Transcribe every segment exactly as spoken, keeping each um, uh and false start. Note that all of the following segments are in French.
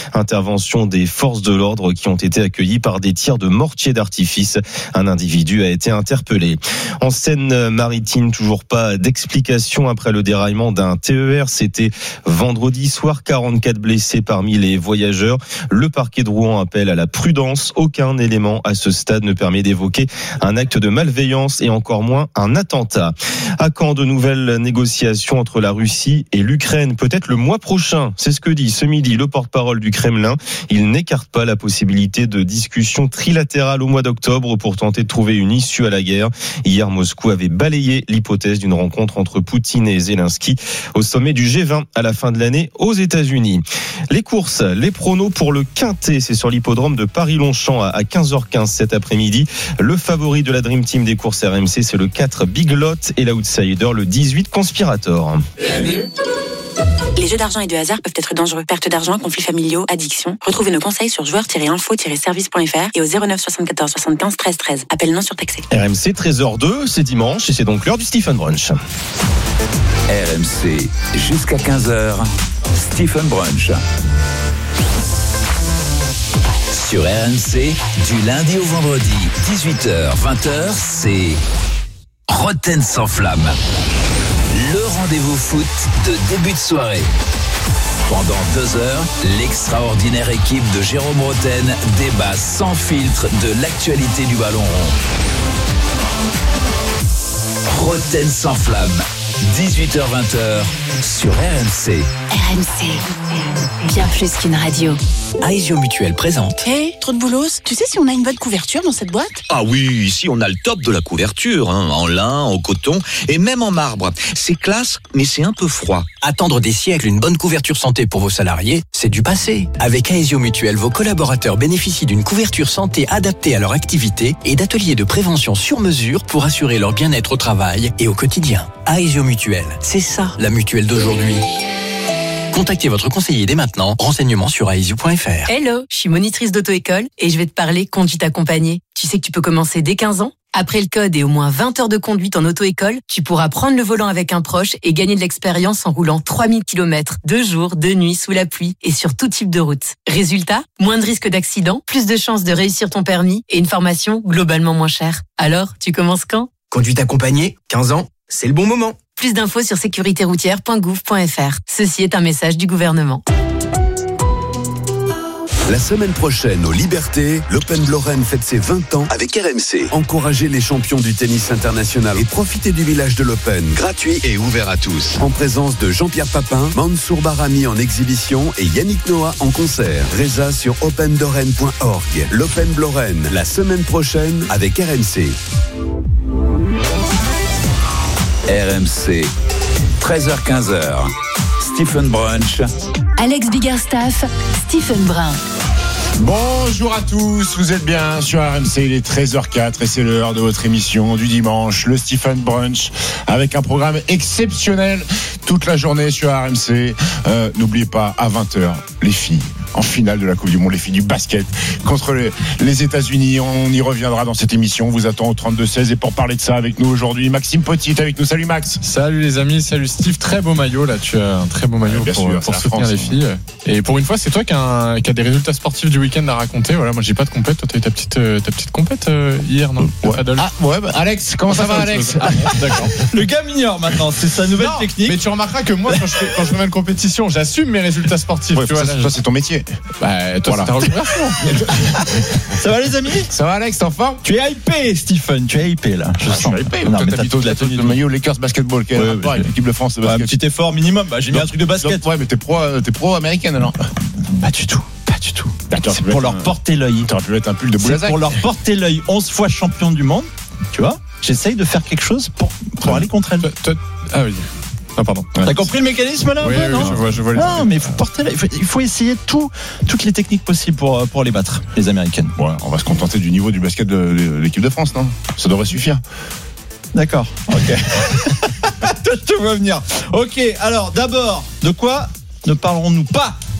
Intervention des forces de l'ordre qui ont été accueillies par des tirs de mortier d'artifice. Un individu a été interpellé. En Seine-Maritime, toujours pas d'explication après le déraillement d'un T E R. C'était vendredi soir, quarante-quatre blessés parmi les voyageurs. Le parquet de Rouen appelle à la prudence. Aucun élément à ce stade ne permet d'évoquer un acte de malveillance et encore moins un attentat. À quand de nouvelles négociations entre la Russie et l'Ukraine? Peut-être le mois prochain. C'est ce que dit ce midi le porte-parole du Kremlin. Il n'écarte pas la possibilité de discussion trilatérale au mois d'octobre pour tenter de trouver une issue à la guerre. Hier, Moscou avait balayé l'hypothèse d'une rencontre entre Poutine et Zelensky au sommet du G vingt à la fin de l'année aux États-Unis. Les courses, les pronos pour le Quintet, c'est sur l'hippodrome de Paris-Longchamp à quinze heures quinze cet après-midi. Le favori de la Dream Team des courses R M C, c'est le quatre Big Lot et l'outsider, le dix-huit Conspirator. Les jeux d'argent et de hasard peuvent être dangereux. Perte d'argent, conflits familiaux, addiction. Retrouvez nos conseils sur joueurs tiret info tiret service point f r et au zéro neuf soixante-quatorze soixante-quinze treize treize. Appel non surtaxé. R M C treize heures deux, c'est dimanche et c'est donc l'heure du Stephen Brunch. R M C jusqu'à quinze heures, Stephen Brunch. Sur R M C, du lundi au vendredi, dix-huit heures vingt heures, c'est Roten sans flamme. Le rendez-vous foot de début de soirée. Pendant deux heures, l'extraordinaire équipe de Jérôme Roten débat sans filtre de l'actualité du ballon rond. Roten sans flamme, dix-huit heures vingt sur R M C. R M C, bien plus qu'une radio. Aesio Mutuel présente. Hé, hey, trop de boulos. Tu sais si on a une bonne couverture dans cette boîte? Ah oui, ici on a le top de la couverture, hein, en lin, en coton et même en marbre. C'est classe, mais c'est un peu froid. Attendre des siècles une bonne couverture santé pour vos salariés, c'est du passé. Avec Aesio Mutuel, vos collaborateurs bénéficient d'une couverture santé adaptée à leur activité et d'ateliers de prévention sur mesure pour assurer leur bien-être au travail et au quotidien. Aesio Mutuel, c'est ça la mutuelle d'aujourd'hui. Contactez votre conseiller dès maintenant. Renseignements sur aesio point f r. Hello, je suis monitrice d'auto-école et je vais te parler conduite accompagnée. Tu sais que tu peux commencer dès quinze ans? Après le code et au moins vingt heures de conduite en auto-école, tu pourras prendre le volant avec un proche et gagner de l'expérience en roulant trois mille kilomètres, de jour, de nuit, sous la pluie et sur tout type de route. Résultat, moins de risques d'accident, plus de chances de réussir ton permis et une formation globalement moins chère. Alors, tu commences quand? Conduite accompagnée, quinze ans, c'est le bon moment. Plus d'infos sur sécurité routière point gouv point f r. Ceci est un message du gouvernement. La semaine prochaine, aux Libertés, l'Open de Lorraine fête ses vingt ans avec R M C. Encouragez les champions du tennis international et profitez du village de l'Open. Gratuit et ouvert à tous. En présence de Jean-Pierre Papin, Mansour Barami en exhibition et Yannick Noah en concert. Résa sur open lorraine point org. L'Open de Lorraine, la semaine prochaine avec R M C. R M C, treize heures quinze, Stephen Brunch. Alex Biggerstaff, Stephen Brun. Bonjour à tous, vous êtes bien sur R M C, il est treize heures quatre et c'est l'heure de votre émission du dimanche, le Stephen Brunch, avec un programme exceptionnel toute la journée sur R M C. Euh, n'oubliez pas, à vingt heures, les filles en finale de la Coupe du Monde, les filles du basket contre les, les États-Unis. On y reviendra dans cette émission. On vous attend au trente-deux seize. Et pour parler de ça avec nous aujourd'hui, Maxime Petit est avec nous. Salut Max. Salut les amis, salut Steve. Très beau maillot là. Tu as un très beau maillot ouais, pour, sûr, pour soutenir France, les filles. Et pour une fois, c'est toi qui a, un, qui a des résultats sportifs du week-end à raconter. Voilà, moi j'ai pas de compète. Toi, t'as eu ta petite, ta petite compète euh, hier, non? Ouais. Ah ouais. Bah, Alex, comment ça, ça va, Alex? Ah, d'accord. Le gars m'ignore maintenant. C'est sa nouvelle non, technique. Mais tu remarqueras que moi, quand je fais, quand je fais une compétition, j'assume mes résultats sportifs. Ouais, tu vois, ça, là, toi, c'est ton métier. Bah, toi, voilà. C'est ta reconversion. Ça va les amis? Ça va Alex, t'es en forme? Tu es hypé Stephen, tu es hypé là. Je ah, sens. Je suis hypé. Non, mais t'as plutôt la tenue de maillot Lakers basketball qui est ouais, ouais, l'équipe de France de basket. Un petit effort minimum. Bah, j'ai mis un truc de basket. Donc, ouais, mais t'es pro, t'es pro américaine alors? Pas du tout. Pas du tout. C'est pour leur un... porter l'œil. T'aurais pu mettre un pull de Boulazac. C'est pour leur porter l'œil. onze fois champion du monde. Tu vois? J'essaye de faire quelque chose pour, pour aller contre elle. Toi, ah oui. Ah, pardon. T'as ouais. compris le mécanisme là? Oui, un peu, oui, non je vois, je vois les non, mais il faut porter la... il, faut, il faut essayer tout, toutes les techniques possibles pour, pour les battre, les Américaines. Ouais, on va se contenter du niveau du basket de, de l'équipe de France, non? Ça devrait suffire. D'accord, ok. Je te vois venir. Ok, alors d'abord, de quoi ne parlerons-nous pas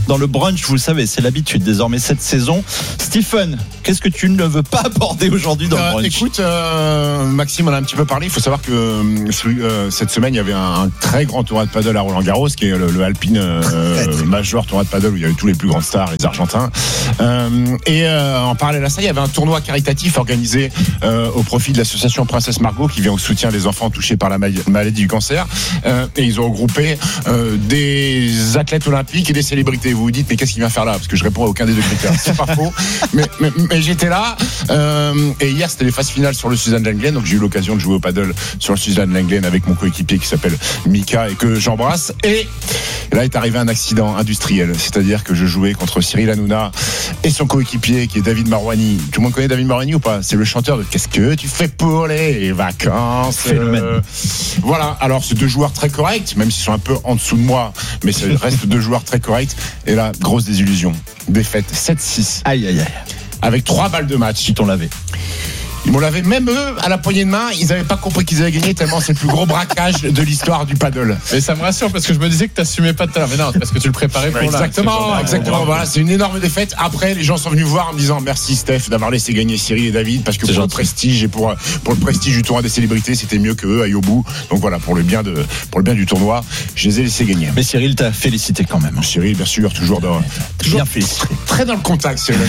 dans le brunch, vous le savez, c'est l'habitude désormais cette saison. Stephen, qu'est-ce que tu ne veux pas aborder aujourd'hui dans euh, le brunch? Écoute, euh, Maxime en a un petit peu parlé. Il faut savoir que euh, cette semaine, il y avait un, un très grand tournoi de paddle à Roland-Garros, qui est le, le Alpine euh, Major tournoi de paddle où il y avait tous les plus grandes stars, les Argentins. Euh, et euh, en parallèle à ça, il y avait un tournoi caritatif organisé euh, au profit de l'association Princesse Margot, qui vient au soutien des enfants touchés par la maladie du cancer. Euh, et ils ont regroupé euh, des athlètes olympiques et des célébrités. Vous vous dites, mais qu'est-ce qu'il vient faire là? Parce que je réponds à aucun des deux critères. C'est pas faux. Mais, mais, mais j'étais là. Euh, et hier, c'était les phases finales sur le Suzanne Lenglen. Donc j'ai eu l'occasion de jouer au paddle sur le Suzanne Lenglen avec mon coéquipier qui s'appelle Mika et que j'embrasse. Et là est arrivé un accident industriel. C'est-à-dire que je jouais contre Cyril Hanouna et son coéquipier qui est David Marouani. Tout le monde connaît David Marouani ou pas? C'est le chanteur de Qu'est-ce que tu fais pour les vacances? Phénomène. Euh, voilà. Alors, c'est deux joueurs très corrects, même s'ils sont un peu en dessous de moi, mais ça reste deux joueurs très corrects. Et là, grosse désillusion. Défaite sept six. Aïe, aïe, aïe. Avec trois balles de match. Ils t'ont lavé. Ils m'ont lavé, même eux, à la poignée de main, ils n'avaient pas compris qu'ils avaient gagné tellement c'est le plus gros braquage de l'histoire du paddle. Mais ça me rassure parce que je me disais que t'assumais pas de talent. Mais non, parce que tu le préparais pour là. Exactement, exactement. Voilà, c'est une énorme défaite. Après, les gens sont venus voir en me disant merci Steph d'avoir laissé gagner Cyril et David parce que pour gentil. le prestige et pour pour le prestige du tournoi des célébrités, c'était mieux que eux aillent au bout. Donc voilà, pour le bien de pour le bien du tournoi, je les ai laissés gagner. Mais Cyril t'a félicité quand même. Cyril, bien sûr, toujours dans toujours bien félicité. Très dans le contact, Cyril.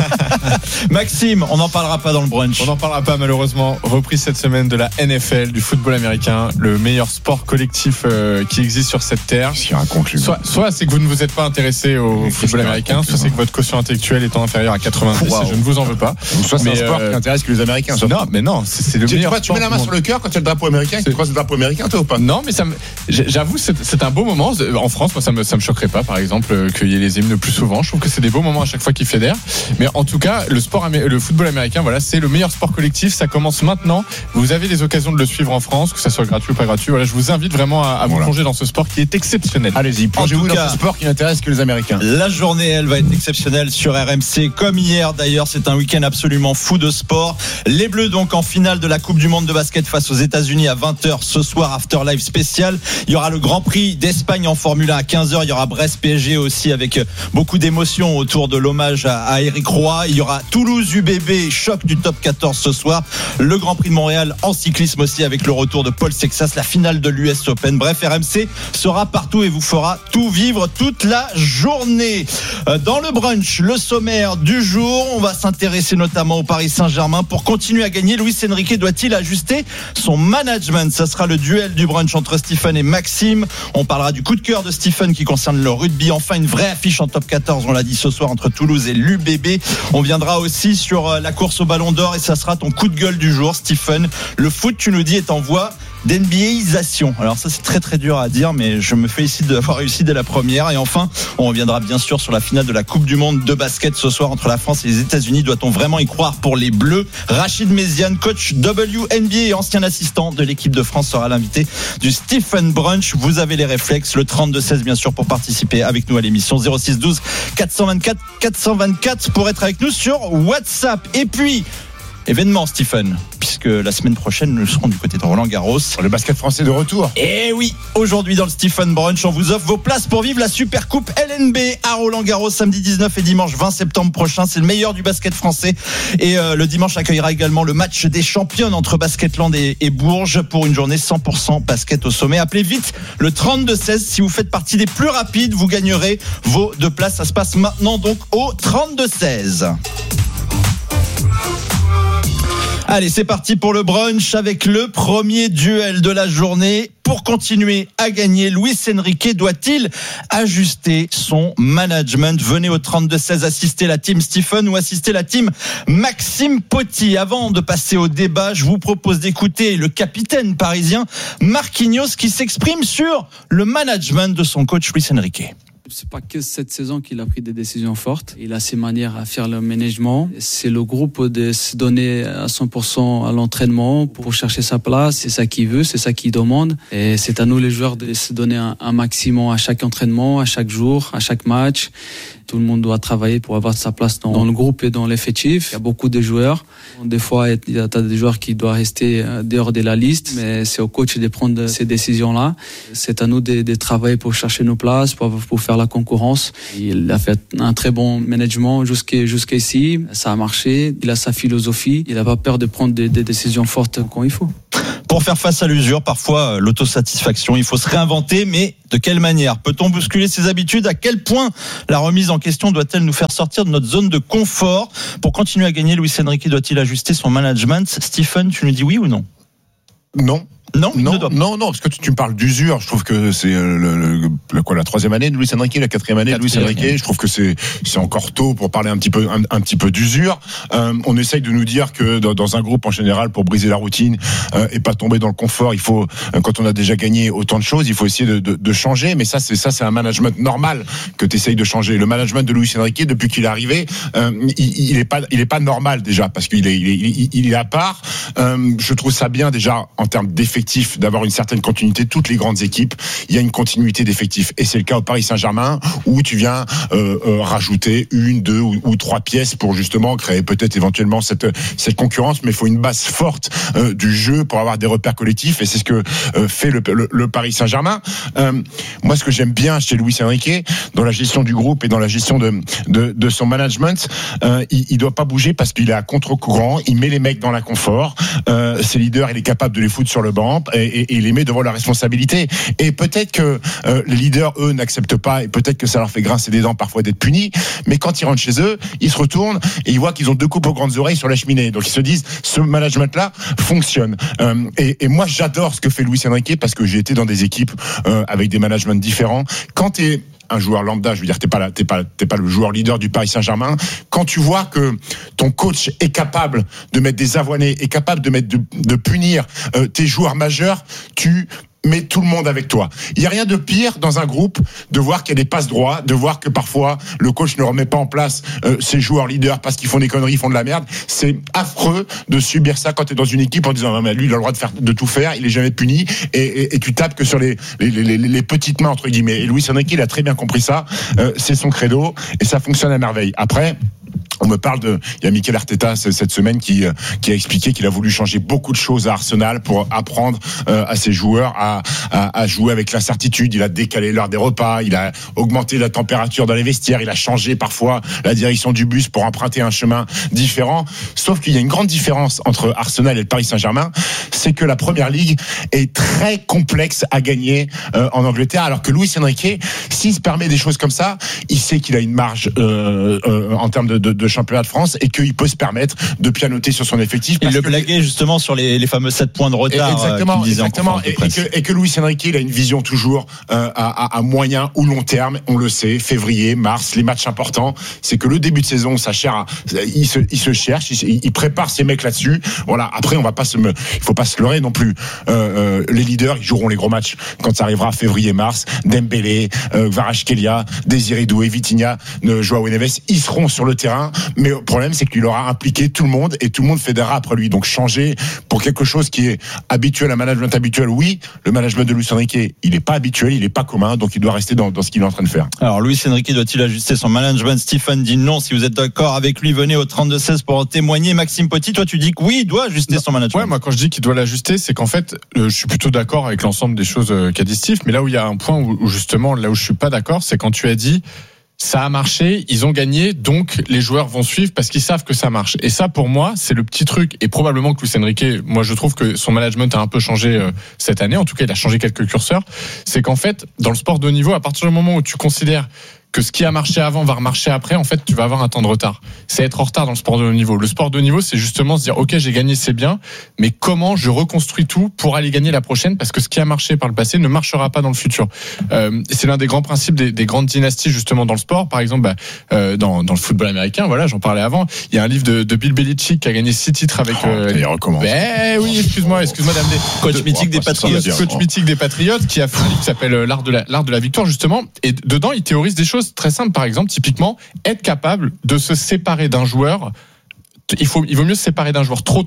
Maxime, on n'en parlera pas dans le brunch. On n'en parlera pas malheureusement. Reprise cette semaine de la N F L, du football américain, le meilleur sport collectif euh, qui existe sur cette terre. Soit, soit c'est que vous ne vous êtes pas intéressé au Mais football américain, soit c'est que votre quotient intellectuel étant inférieur à quatre-vingt-dix. Wow. Je ne vous en veux pas. Soit c'est mais un sport euh, qui intéresse que les Américains. Non, mais non, c'est, c'est le tu, meilleur. Tu, tu mets la main sur le cœur quand tu as le drapeau américain, tu croises le drapeau américain, toi ou pas? Non, mais ça me, j'avoue, c'est, c'est un beau moment. En France, moi, ça me, ça me choquerait pas, par exemple, qu'il y ait les hymnes plus souvent. Je trouve que c'est des beaux moments à chaque fois qu'ils fédèrent. Mais en tout cas, le sport, le football américain, voilà, c'est le meilleur sport collectif. Ça commence maintenant. Vous avez des occasions de le suivre en France, que ça soit gratuit ou pas gratuit. Voilà, je vous invite vraiment à, à vous voilà. plonger dans ce sport qui est exceptionnel. Allez-y, plongez-vous dans ce sport qui n'intéresse que les Américains. La journée, elle va être exceptionnelle sur R M C, comme hier d'ailleurs. C'est un week-end absolument fou de sport. Les Bleus donc en finale de la Coupe du Monde de basket face aux États-Unis à vingt heures ce soir, Afterlife spécial. Il y aura le Grand Prix d'Espagne en Formule un à quinze heures. Il y aura Brest P S G aussi avec beaucoup d'émotions autour de l'hommage à, à Éric Roy. Il y aura Toulouse U B B, choc du top quatorze ce soir. Le Grand Prix de Montréal en cyclisme aussi avec le retour de Paul Sexas, la finale de l'U S Open. Bref, R M C sera partout et vous fera tout vivre toute la journée. Dans le brunch, le sommaire du jour, on va s'intéresser notamment au Paris Saint-Germain. Pour continuer à gagner, Luis Enrique doit-il ajuster son management? Ça sera le duel du brunch entre Stephen et Maxime. On parlera du coup de cœur de Stephen qui concerne le rugby. Enfin, une vraie affiche en top quatorze, on l'a dit ce soir, entre Toulouse et l'U B B. On viendra aussi sur la course au Ballon d'Or et ça sera ton coup de gueule du jour, Stephen. Le foot, tu nous dis, est en voie d'NBAisation. Alors ça, c'est très très dur à dire, mais je me félicite d'avoir réussi dès la première. Et enfin, on reviendra bien sûr sur la finale de la Coupe du Monde de basket ce soir entre la France et les États-Unis. Doit-on vraiment y croire pour les Bleus? Rachid Méziane, coach W N B A et ancien assistant de l'équipe de France, sera l'invité du Stephen Brunch. Vous avez les réflexes, le trente-deux seize bien sûr pour participer avec nous à l'émission. zéro six douze quatre cent vingt-quatre quatre cent vingt-quatre pour être avec nous sur WhatsApp. Et puis événement, Stephen, puisque la semaine prochaine, nous serons du côté de Roland-Garros. Le basket français de retour. Et oui, aujourd'hui dans le Stephen Brunch, on vous offre vos places pour vivre la Super Coupe L N B à Roland-Garros samedi dix-neuf et dimanche vingt septembre prochain. C'est le meilleur du basket français. Et euh, le dimanche accueillera également le match des championnes entre Basketland et, et Bourges pour une journée cent pour cent basket au sommet. Appelez vite le trente-deux seize. Si vous faites partie des plus rapides, vous gagnerez vos deux places. Ça se passe maintenant donc au trente-deux seize. Allez, c'est parti pour le brunch avec le premier duel de la journée. Pour continuer à gagner, Luis Enrique doit-il ajuster son management? Venez au trente-deux seize assister la team Stephen ou assister la team Maxime Poty. Avant de passer au débat, je vous propose d'écouter le capitaine parisien Marquinhos qui s'exprime sur le management de son coach Luis Enrique. C'est pas que cette saison qu'il a pris des décisions fortes. Il a ses manières à faire le management. C'est le groupe de se donner à cent pour cent à l'entraînement pour chercher sa place. C'est ça qu'il veut, c'est ça qu'il demande. Et c'est à nous les joueurs de se donner un, un maximum à chaque entraînement, à chaque jour, à chaque match. Tout le monde doit travailler pour avoir sa place dans, dans le groupe et dans l'effectif. Il y a beaucoup de joueurs. Des fois, il y a des joueurs qui doivent rester dehors de la liste, mais c'est au coach de prendre ces décisions-là. C'est à nous de, de travailler pour chercher nos places, pour, pour faire la concurrence. Il a fait un très bon management jusqu'à, jusqu'ici. Ça a marché. Il a sa philosophie. Il n'a pas peur de prendre des, des décisions fortes quand il faut. Pour faire face à l'usure, parfois l'autosatisfaction, il faut se réinventer, mais de quelle manière ? Peut-on bousculer ses habitudes ? À quel point la remise en question doit-elle nous faire sortir de notre zone de confort ? Pour continuer à gagner, Luis Enrique doit-il ajuster son management ? Stephen, tu nous dis oui ou non ? Non. Non, non, non, non, parce que tu, tu me parles d'usure. Je trouve que c'est le, le, le quoi, la troisième année de Luis Enrique, la quatrième année de Luis Enrique. Je trouve que c'est c'est encore tôt pour parler un petit peu un, un petit peu d'usure. Euh, on essaye de nous dire que dans, dans un groupe en général, pour briser la routine euh, et pas tomber dans le confort, il faut euh, quand on a déjà gagné autant de choses, il faut essayer de, de, de changer. Mais ça, c'est ça, c'est un management normal que tu essayes de changer. Le management de Luis Enrique, depuis qu'il est arrivé, euh, il, il est pas il est pas normal déjà parce qu'il est il est, il, il est à part. Euh, je trouve ça bien déjà en termes d'effectifs d'avoir une certaine continuité. Toutes les grandes équipes, il y a une continuité d'effectifs et c'est le cas au Paris Saint-Germain où tu viens euh, euh, rajouter une, deux ou, ou trois pièces pour justement créer peut-être éventuellement cette cette concurrence, mais il faut une base forte euh, du jeu pour avoir des repères collectifs et c'est ce que euh, fait le, le, le Paris Saint-Germain. Euh, moi, ce que j'aime bien chez Luis Enrique, dans la gestion du groupe et dans la gestion de de, de son management, euh, il, il doit pas bouger parce qu'il est à contre-courant. Il met les mecs dans l'inconfort. Euh, ses leaders, il est capable de les foutre sur le banc. Et, et, et les met devant la responsabilité. Et peut-être que euh, les leaders, eux, n'acceptent pas, et peut-être que ça leur fait grincer des dents parfois d'être punis, mais quand ils rentrent chez eux, ils se retournent et ils voient qu'ils ont deux coupes aux grandes oreilles sur la cheminée. Donc ils se disent, ce management-là fonctionne. Euh, et, et moi, j'adore ce que fait Luis Enrique parce que j'ai été dans des équipes euh, avec des managements différents. Quand t'es un joueur lambda, je veux dire, t'es pas, là, t'es pas, t'es pas le joueur leader du Paris Saint-Germain. Quand tu vois que ton coach est capable de mettre des avoinés, est capable de mettre, de, de punir euh, tes joueurs majeurs, tu mets tout le monde avec toi. Il y a rien de pire dans un groupe de voir qu'il y a des passes droits, de voir que parfois le coach ne remet pas en place euh, ses joueurs leaders parce qu'ils font des conneries, ils font de la merde. C'est affreux de subir ça quand tu es dans une équipe en disant non mais lui il a le droit de faire de tout faire, il est jamais puni et, et, et tu tapes que sur les, les, les, les petites mains entre guillemets. Et Luis Enrique il a très bien compris ça. Euh, c'est son credo et ça fonctionne à merveille. Après. On me parle de, il y a Mikel Arteta cette semaine qui qui a expliqué qu'il a voulu changer beaucoup de choses à Arsenal pour apprendre euh, à ses joueurs à, à à jouer avec l'incertitude. Il a décalé l'heure des repas, il a augmenté la température dans les vestiaires, il a changé parfois la direction du bus pour emprunter un chemin différent. Sauf qu'il y a une grande différence entre Arsenal et le Paris Saint-Germain, c'est que la Première Ligue est très complexe à gagner euh, en Angleterre, alors que Luis Enrique, s'il se permet des choses comme ça, il sait qu'il a une marge euh, euh, en termes de, de, de championnat de France et qu'il peut se permettre de pianoter sur son effectif. Il le blaguait justement sur les, les fameux sept points de retard. Exactement, exactement. Et, et, que, et que Luis Enrique, il a une vision toujours euh, à, à moyen ou long terme. On le sait, février, mars, les matchs importants. C'est que le début de saison, ça cher, il se, il se cherche, il, il prépare ses mecs là-dessus. Voilà. Après, on va pas se, il faut pas se leurrer non plus. Euh, euh, les leaders, ils joueront les gros matchs quand ça arrivera février, mars. Dembélé, euh, Kvaratskhelia, Désiré Doué, Vitinha, Joao Neves, ils seront sur le terrain. Mais le problème, c'est qu'il aura impliqué tout le monde et tout le monde fédérera après lui. Donc changer pour quelque chose qui est habituel, un management habituel, oui. Le management de Luis Enrique, il n'est pas habituel, il n'est pas commun, donc il doit rester dans, dans ce qu'il est en train de faire. Alors Luis Enrique doit-il ajuster son management ? Stephen dit non. Si vous êtes d'accord avec lui, venez au trente-deux seize pour en témoigner. Maxime Petit, toi tu dis que oui, il doit ajuster non. son management. Ouais, moi quand je dis qu'il doit l'ajuster, c'est qu'en fait, euh, je suis plutôt d'accord avec l'ensemble des choses euh, qu'a dit Steve, mais là où il y a un point où, où justement, là où je suis pas d'accord, c'est quand tu as dit ça a marché, ils ont gagné, donc les joueurs vont suivre parce qu'ils savent que ça marche. Et ça, pour moi, c'est le petit truc. Et probablement que Luis Enrique, moi, je trouve que son management a un peu changé euh, cette année. En tout cas, il a changé quelques curseurs. C'est qu'en fait, dans le sport de haut niveau, à partir du moment où tu considères que ce qui a marché avant va remarcher après, en fait, tu vas avoir un temps de retard. C'est être en retard dans le sport de haut niveau. Le sport de haut niveau, c'est justement se dire, ok, j'ai gagné, c'est bien, mais comment je reconstruis tout pour aller gagner la prochaine, parce que ce qui a marché par le passé ne marchera pas dans le futur. Euh, c'est l'un des grands principes des, des grandes dynasties, justement, dans le sport. Par exemple, bah, euh, dans, dans le football américain, voilà, j'en parlais avant. Il y a un livre de, de Bill Belichick qui a gagné six titres avec. Oh, euh, il recommence. Ben oui, excuse-moi, excuse-moi, dame des coach de, mythique des Patriots, coach mythique des Patriots, qui a fait un livre qui s'appelle l'art de la, l'art de la victoire, justement. Et dedans, il théorise des choses très simples. Par exemple, typiquement, être capable de se séparer d'un joueur. Il faut, il vaut mieux se séparer d'un joueur trop tôt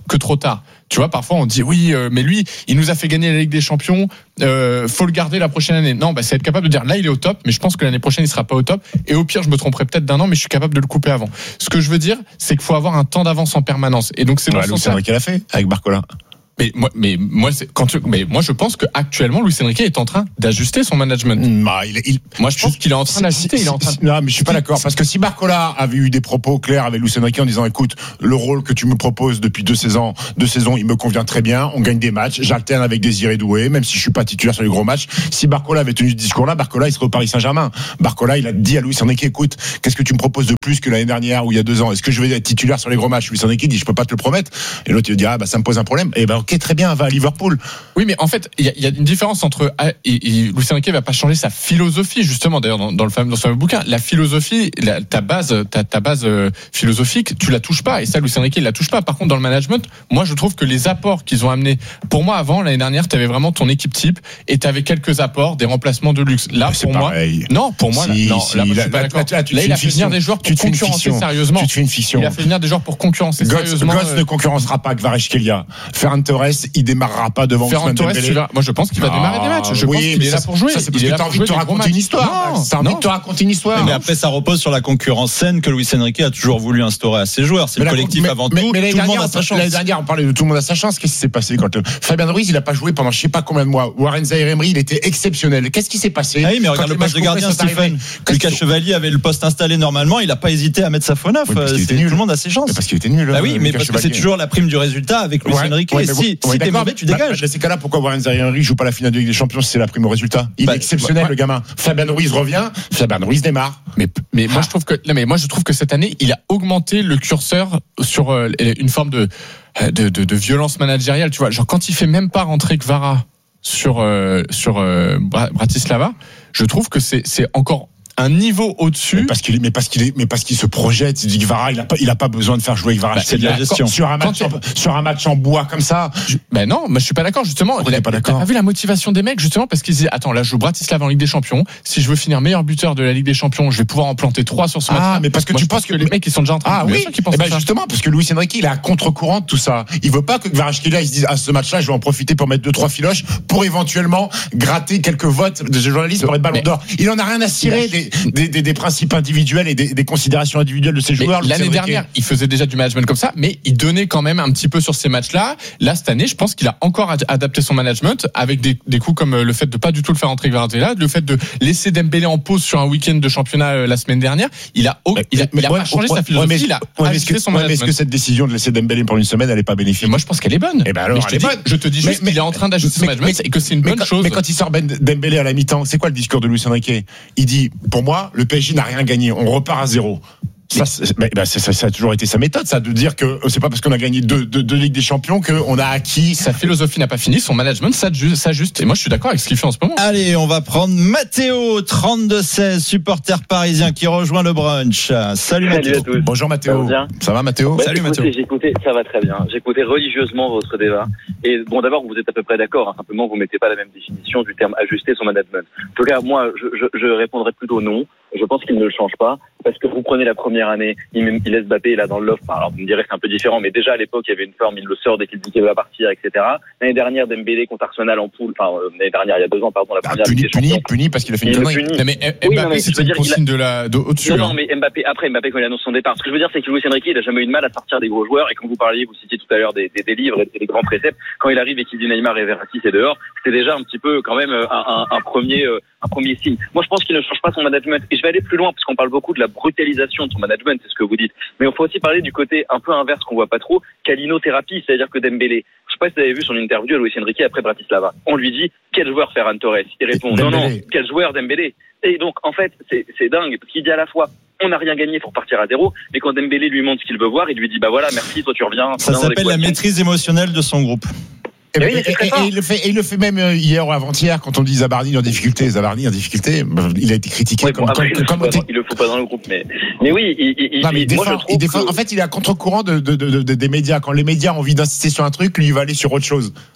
que trop tard. Tu vois, parfois on dit oui, euh, mais lui, il nous a fait gagner la Ligue des Champions. Euh, faut le garder la prochaine année. Non, bah c'est être capable de dire là il est au top, mais je pense que l'année prochaine il sera pas au top. Et au pire, je me tromperai peut-être d'un an, mais je suis capable de le couper avant. Ce que je veux dire, c'est qu'il faut avoir un temps d'avance en permanence. Et donc c'est ouais, Luis Enrique l'a fait avec Barcola. Mais moi, mais moi, c'est quand tu, mais moi, je pense que actuellement, Luis Enrique est en train d'ajuster son management. Bah, il, il, moi, je pense qu'il est en train d'ajuster. Si, il est en train. Si, non, mais je suis pas d'accord parce que si Barcola avait eu des propos clairs avec Luis Enrique en disant, écoute, le rôle que tu me proposes depuis deux saisons, deux saisons, il me convient très bien. On gagne des matchs, j'alterne avec Désiré Doué, même si je suis pas titulaire sur les gros matchs. Si Barcola avait tenu ce discours-là, Barcola, il serait au Paris Saint-Germain. Barcola, il a dit à Luis Enrique, écoute, qu'est-ce que tu me proposes de plus que l'année dernière ou il y a deux ans? Est-ce que je vais être titulaire sur les gros matchs? Luis Enrique dit, je peux pas te le promettre. Et l'autre, il dit, ah bah ça me pose un problème. Et ben ok, très bien, va à Liverpool. Oui, mais en fait, il y, y a une différence entre ah, et, et Luis Enrique va pas changer sa philosophie justement. D'ailleurs, dans, dans le fameux dans ce fameux bouquin, la philosophie, la, ta base, ta, ta base euh, philosophique, tu la touches pas. Et ça, Luis Enrique, il la touche pas. Par contre, dans le management, moi, je trouve que les apports qu'ils ont amenés, pour moi, avant l'année dernière, tu avais vraiment ton équipe type et tu avais quelques apports, des remplacements de luxe. Là, c'est pour pareil. moi, non, pour moi, si, là, non, si, là, moi, là, je suis pas là, d'accord. Là, là, là il a fait venir des joueurs pour concurrencer sérieusement. Tu te fais une fiction. Il a fait venir des joueurs pour concurrencer Götze, sérieusement. Götze euh... ne concurrencera pas avec Kvaratskhelia. Ferran Torres, il démarrera pas devant Ferran Torres, moi je pense qu'il va démarrer des matchs. Je oui, pense qu'il est là pour jouer. Ça, c'est parce que t'as envie de te raconter une histoire. T'as envie de te raconter une histoire. Mais après, ça repose sur la concurrence saine que Luis Enrique a toujours voulu instaurer à ses joueurs. C'est le collectif avant tout. Tout le monde a sa chance. L'année dernière, on parlait de tout le monde a sa chance. Qu'est-ce qui s'est passé quand Fabien Ruiz, il a pas joué pendant je sais pas combien de mois. Warren Zaïre-Emery, il était exceptionnel. Qu'est-ce qui s'est passé? Ah oui, mais regarde le poste de gardien, Stephen. Lucas Chevalier avait le poste installé normalement. Il a pas hésité à mettre sa faux neuf. Tout le monde a ses chances. Parce qu'il était nul. Ah oui, mais parce que c'est toujours la prime du résultat avec Luis Enrique. Et si t'es mauvais, tu dégages. Dans ces cas-là, pourquoi Warren Zaïre-Emery joue pas la finale de Ligue des Champions si c'est la prime au résultat? Il est exceptionnel, le gamin. Fabien Ruiz revient. Fabien Ruiz démarre. Mais mais moi je trouve que non, mais moi je trouve que cette année il a augmenté le curseur sur euh, une forme de, de de de violence managériale, tu vois, genre quand il fait même pas rentrer Kvara sur euh, sur euh, Bratislava, je trouve que c'est c'est encore un niveau au-dessus. Mais parce qu'il est, mais parce qu'il est, mais parce qu'il se projette. Il dit Kvara, il a pas, il a pas besoin de faire jouer Kvara. Bah, c'est de la gestion. Sur un match, en, sur un match en bois comme ça. Je, ben non, mais je suis pas d'accord, justement. On n'est pas d'accord. T'as pas vu la motivation des mecs, justement, parce qu'ils disaient, attends, là, je joue Bratislava en Ligue des Champions. Si je veux finir meilleur buteur de la Ligue des Champions, je vais pouvoir en planter trois sur ce match. Ah, mais parce que Moi, tu penses que, que les mecs, ils sont déjà en train ah, de. oui. Eh ben, justement, parce que Luis Enrique, il est à contre-courant de tout ça. Il veut pas que Kvaratskhelia, il se dise, ah, ce match-là, je vais en profiter pour mettre deux, trois filoches pour éventuellement gratter quelques votes de journalistes pour être ballon d'or. Il en a rien à cirer des, des, des, des principes individuels et des, des considérations individuelles de ses joueurs. Mais l'année dernière, il faisait déjà du management comme ça, mais il donnait quand même un petit peu sur ces matchs-là. Là, cette année, je pense qu'il a encore adapté son management avec des, des coups comme le fait de pas du tout le faire entrer Kvaratskhelia, le fait de laisser Dembélé en pause sur un week-end de championnat la semaine dernière. Il a, mais, il a, mais, il a ouais, pas changé ouais, sa philosophie, ouais, mais, il a ouais, ajusté que, son ouais, management. mais est-ce que cette décision de laisser Dembélé pour une semaine, elle est pas bénéfique? Et moi, je pense qu'elle est bonne. Et ben alors, je, te dis, je te dis juste qu'il est en train d'ajuster son management et que c'est une bonne mais, chose. Mais quand il sort Ben Dembélé à la mi-temps, c'est quoi le discours de Luis Enrique? Il dit, pour moi, le P S G n'a rien gagné. On repart à zéro. Ça, mais, bah, ça, ça a toujours été sa méthode, ça, de dire que c'est pas parce qu'on a gagné deux, deux, deux Ligues des Champions qu'on a acquis. Sa philosophie n'a pas fini, son management s'ajuste. Et moi, je suis d'accord avec ce qu'il fait en ce moment. Allez, on va prendre Mathéo, trente-deux seize, supporter parisien qui rejoint le brunch. Salut Mathéo. Bonjour Mathéo. Ça, ça va Mathéo? Bah, Salut écoutez, Mathéo. J'écoutais, ça va très bien. J'écoutais religieusement votre débat. Et bon, d'abord, vous êtes à peu près d'accord. Hein, simplement, vous mettez pas la même définition du terme ajuster son management. En tout cas, moi, je, je, je répondrais plutôt non. Je pense qu'il ne le change pas. Parce que vous prenez la première année, il, il laisse Mbappé là dans l'offre. Alors vous me direz que c'est un peu différent, mais déjà à l'époque il y avait une forme, il le sort dès qu'il dit qu'il va partir, et cetera. L'année dernière, Dembélé contre Arsenal en poule, enfin euh, l'année dernière, il y a deux ans, pardon, la première. Ah, puni, puni, puni parce qu'il a fait une connerie. Mais Mbappé, oui, non, mais c'était une consigne de la de au-dessus. Non, non, mais Mbappé après Mbappé quand il annonce son départ. Ce que je veux dire, c'est que Luis Enrique, il a jamais eu de mal à sortir des gros joueurs. Et quand vous parliez, vous citiez tout à l'heure des, des, des livres et des grands préceptes. Quand il arrive et qu'il dit Neymar et Verratti c'est dehors, c'était déjà un petit peu quand même un, un, un premier un premier signe. Moi, je pense qu'il ne change pas son management. Et je vais aller plus loin parce qu'on parle beaucoup de la brutalisation de son management, c'est ce que vous dites. Mais il faut aussi parler du côté un peu inverse qu'on voit pas trop, calinothérapie, c'est-à-dire que Dembélé. Je sais pas si vous avez vu son interview à Luis Enrique après Bratislava. On lui dit quel joueur Ferran Torres. Il répond non non, quel joueur Dembélé. Et donc en fait c'est c'est dingue parce qu'il dit à la fois on n'a rien gagné pour partir à zéro, mais quand Dembélé lui montre ce qu'il veut voir, il lui dit bah voilà merci, toi tu reviens. Ça s'appelle la maîtrise émotionnelle de son groupe. Et, et, et, et, et, il le fait, et il le fait même hier ou avant-hier quand on dit Zabarni en difficulté. Zabarni en difficulté, il a été critiqué. Ouais, comme, bon, après, comme, il, comme, le pas, il le fout pas dans le groupe, mais mais oui, il, il, non, mais il défend, moi, je trouve il défend, que... En fait, il est à contre-courant de, de, de, de, des médias. Quand les médias ont envie d'insister sur un truc, lui il va aller sur autre chose.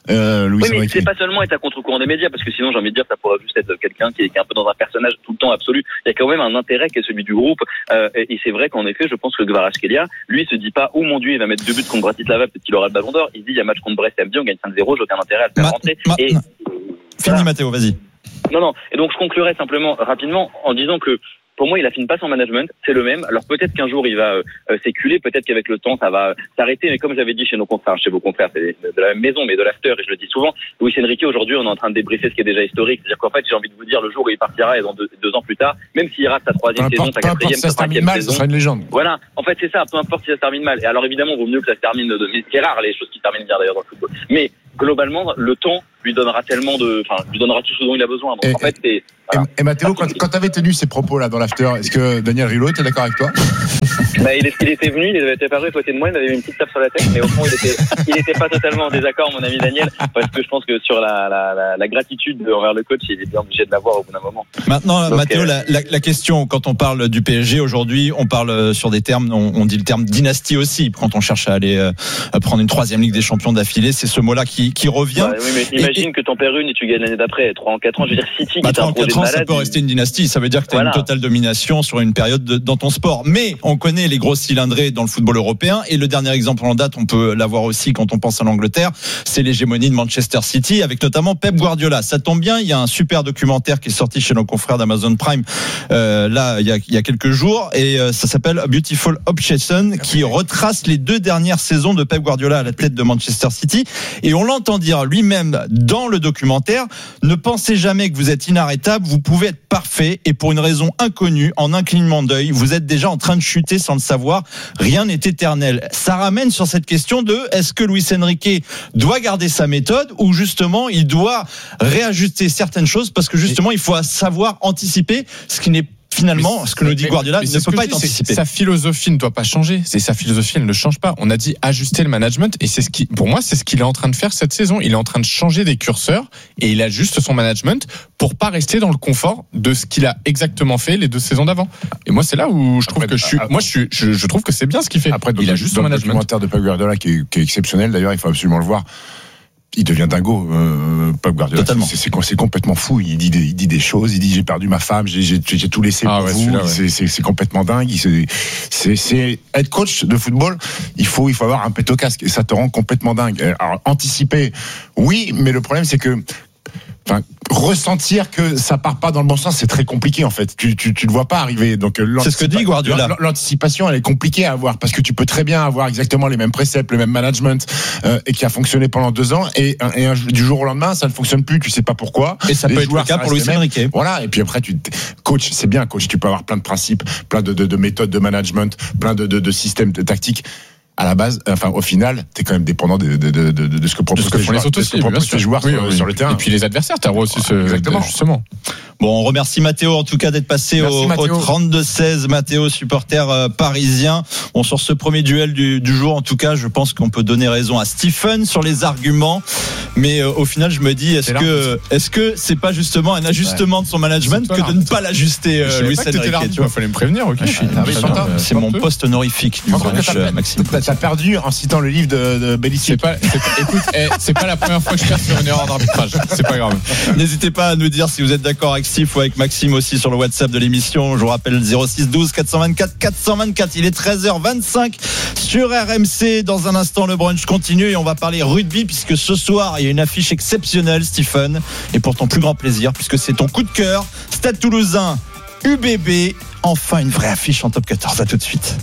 euh, Luis Oui, mais Enrique. c'est pas seulement être à contre-courant des médias, parce que sinon, j'ai envie de dire, ça pourrait juste être quelqu'un qui est, qui est un peu dans un personnage tout le temps absolu. Il y a quand même un intérêt qui est celui du groupe, euh, et, et c'est vrai qu'en effet, je pense que Kvaratskhelia, lui, se dit pas, oh mon Dieu, il va mettre deux buts contre Bratislava, peut-être qu'il aura le ballon d'or. Il se dit, il y a match contre Brest samedi, on gagne cinq zéro, j'ai aucun intérêt à le faire Ma- rentrer. ma- Et, ma- euh, Fini, voilà. Mathéo, vas-y. Non, non. Et donc, je conclurai simplement rapidement en disant que pour moi, il affine pas son management, c'est le même. Alors peut-être qu'un jour il va euh, s'éculer, peut-être qu'avec le temps ça va s'arrêter. Mais comme j'avais dit chez nos confrères, chez vos confrères, c'est de la même maison, mais de l'after, et je le dis souvent. Luis Enrique, aujourd'hui, on est en train de débriefer ce qui est déjà historique. C'est-à-dire qu'en fait, j'ai envie de vous dire, le jour où il partira, et dans deux, deux ans plus tard, même s'il rate sa troisième Peu saison, importe, sa peu importe quatrième, si ça sa se termine cinquième mal, saison. ce sera une légende. Voilà. En fait, c'est ça. Peu importe si ça se termine mal. Et alors évidemment, vaut mieux que ça se termine de, mais c'est rare les choses qui terminent bien d'ailleurs dans le football. Mais globalement, le temps lui donnera tellement de, enfin, lui donnera tout ce dont il a besoin. Donc Et- en fait, c'est. Voilà. Et, et Mathéo, quand, quand tu avais tenu ces propos-là dans l'after, est-ce que Daniel Riolo était d'accord avec toi? Bah, il, est, il était venu, il avait été apparu à côté de moi, il m'avait mis une petite tape sur la tête, mais au fond, il était, il était pas totalement en désaccord, mon ami Daniel, parce que je pense que sur la, la, la, la gratitude envers le coach, il est bien obligé de l'avoir au bout d'un moment. Maintenant, Donc, Mathéo, euh, la, la, la question, quand on parle du P S G aujourd'hui, on parle sur des termes, on, on dit le terme dynastie aussi. Quand on cherche à aller euh, à prendre une troisième Ligue des Champions d'affilée, c'est ce mot-là qui, qui revient. Bah, oui, mais imagine et, que t'en perds une et tu gagnes l'année d'après, trois en quatre ans, je veux dire, City, bah, qui est un projet de malade. Ça peut rester une dynastie, ça veut dire que tu as voilà. une totale domination sur une période de, dans ton sport. Mais on connaît les grosses cylindrées dans le football européen, et le dernier exemple en date, on peut l'avoir aussi quand on pense à l'Angleterre, c'est l'hégémonie de Manchester City, avec notamment Pep Guardiola. Ça tombe bien, il y a un super documentaire qui est sorti chez nos confrères d'Amazon Prime euh, là il y, a, il y a quelques jours, et euh, ça s'appelle A Beautiful Obsession, qui retrace les deux dernières saisons de Pep Guardiola à la tête de Manchester City, et on l'entend dire lui-même dans le documentaire: ne pensez jamais que vous êtes inarrêtable, vous pouvez être parfait, et pour une raison inconnue, en un clignement d'œil, vous êtes déjà en train de chuter sans le savoir. Rien n'est éternel. Ça ramène sur cette question de est-ce que Luis Enrique doit garder sa méthode, ou justement il doit réajuster certaines choses, parce que justement il faut savoir anticiper ce qui n'est finalement, mais ce que nous dit Guardiola ne peut pas être anticipé. Sa philosophie ne doit pas changer. C'est sa philosophie, elle ne change pas. On a dit ajuster le management, et c'est ce qui, pour moi, c'est ce qu'il est en train de faire cette saison. Il est en train de changer des curseurs, et il ajuste son management pour pas rester dans le confort de ce qu'il a exactement fait les deux saisons d'avant. Et moi, c'est là où je trouve après, que je suis, après, moi, je suis, je, je trouve que c'est bien ce qu'il fait. Après, il ajuste son management. Le documentaire de Pep Guardiola qui est, qui est exceptionnel. D'ailleurs, il faut absolument le voir. Il devient dingo, euh, Pep Guardiola. Totalement. C'est, c'est, c'est complètement fou. Il dit, des, il dit des choses. Il dit j'ai perdu ma femme, j'ai, j'ai, j'ai tout laissé ah pour ouais, vous. ouais. C'est, c'est, c'est complètement dingue. C'est, c'est, c'est être coach de football. Il faut, il faut avoir un pet au casque, et ça te rend complètement dingue. Alors anticiper, oui, mais le problème c'est que, enfin, ressentir que ça part pas dans le bon sens, c'est très compliqué en fait. Tu, tu, tu le vois pas arriver. Donc c'est ce que dit Guardiola. L'anticipation, elle est compliquée à avoir, parce que tu peux très bien avoir exactement les mêmes préceptes, le même management, euh, et qui a fonctionné pendant deux ans, et, et un, du jour au lendemain, ça ne fonctionne plus. Tu sais pas pourquoi. Et ça les peut être joueurs, le cas pour Luis Enrique. Voilà. Et puis après, tu coach, c'est bien coach. Tu peux avoir plein de principes, plein de, de, de méthodes de management, plein de, de, de systèmes de tactiques. À la base, enfin au final, t'es quand même dépendant de, de, de, de, de ce que proposent les, les autres aussi, les joueurs oui, sur, oui. sur le terrain. Et puis les adversaires, t'as aussi voilà, ce, exactement. Justement. Bon, on remercie Mathéo en tout cas d'être passé Merci, au, au trente-deux seize. Mathéo, supporter euh, parisien. Bon, sur ce premier duel du, du jour, en tout cas, je pense qu'on peut donner raison à Stephen sur les arguments. Mais euh, au final, je me dis, est-ce c'est que est-ce que c'est pas justement un ajustement ouais. de son management que de ne pas l'ajuster, euh, Luis Enrique? Il fallait me prévenir. Okay. Ah, je suis, ah, c'est mon poste honorifique du match, t'as, Maxime. T'as, t'as perdu en citant le livre de, de Belichick. C'est pas, c'est, écoute, eh, c'est pas la première fois que je perds sur une erreur d'arbitrage. C'est pas grave. N'hésitez pas à nous dire si vous êtes d'accord avec Steve ou avec Maxime aussi sur le WhatsApp de l'émission. Je vous rappelle zéro six douze quatre cent vingt-quatre quatre cent vingt-quatre. Il est treize heures vingt-cinq sur R M C. Dans un instant, le brunch continue et on va parler rugby, puisque ce soir il y a une affiche exceptionnelle, Stephen, et pour ton plus grand plaisir, puisque c'est ton coup de cœur. Stade Toulousain, U B B. Enfin une vraie affiche en top quatorze. À tout de suite.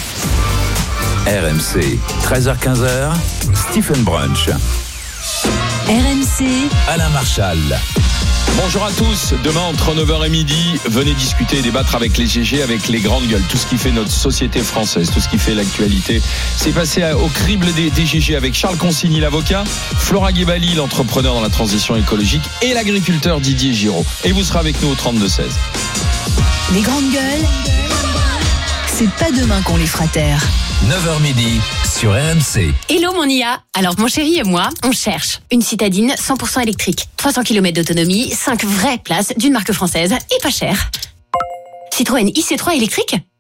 R M C, treize heures quinze, Stephen Brunch. R M C, Alain Marchal. Bonjour à tous, demain entre neuf heures et midi, venez discuter et débattre avec les G G, avec les grandes gueules, tout ce qui fait notre société française, tout ce qui fait l'actualité. C'est passé au crible des, des G G avec Charles Consigny, l'avocat, Flora Guébali, l'entrepreneur dans la transition écologique, et l'agriculteur Didier Giraud. Et vous serez avec nous au trente-deux seize. Les grandes gueules, c'est pas demain qu'on les fera taire. neuf heures midi sur R M C. Hello mon I A. Alors mon chéri et moi, on cherche une citadine cent pour cent électrique, trois cents kilomètres d'autonomie, cinq vraies places d'une marque française et pas cher. Citroën I C trois électrique ?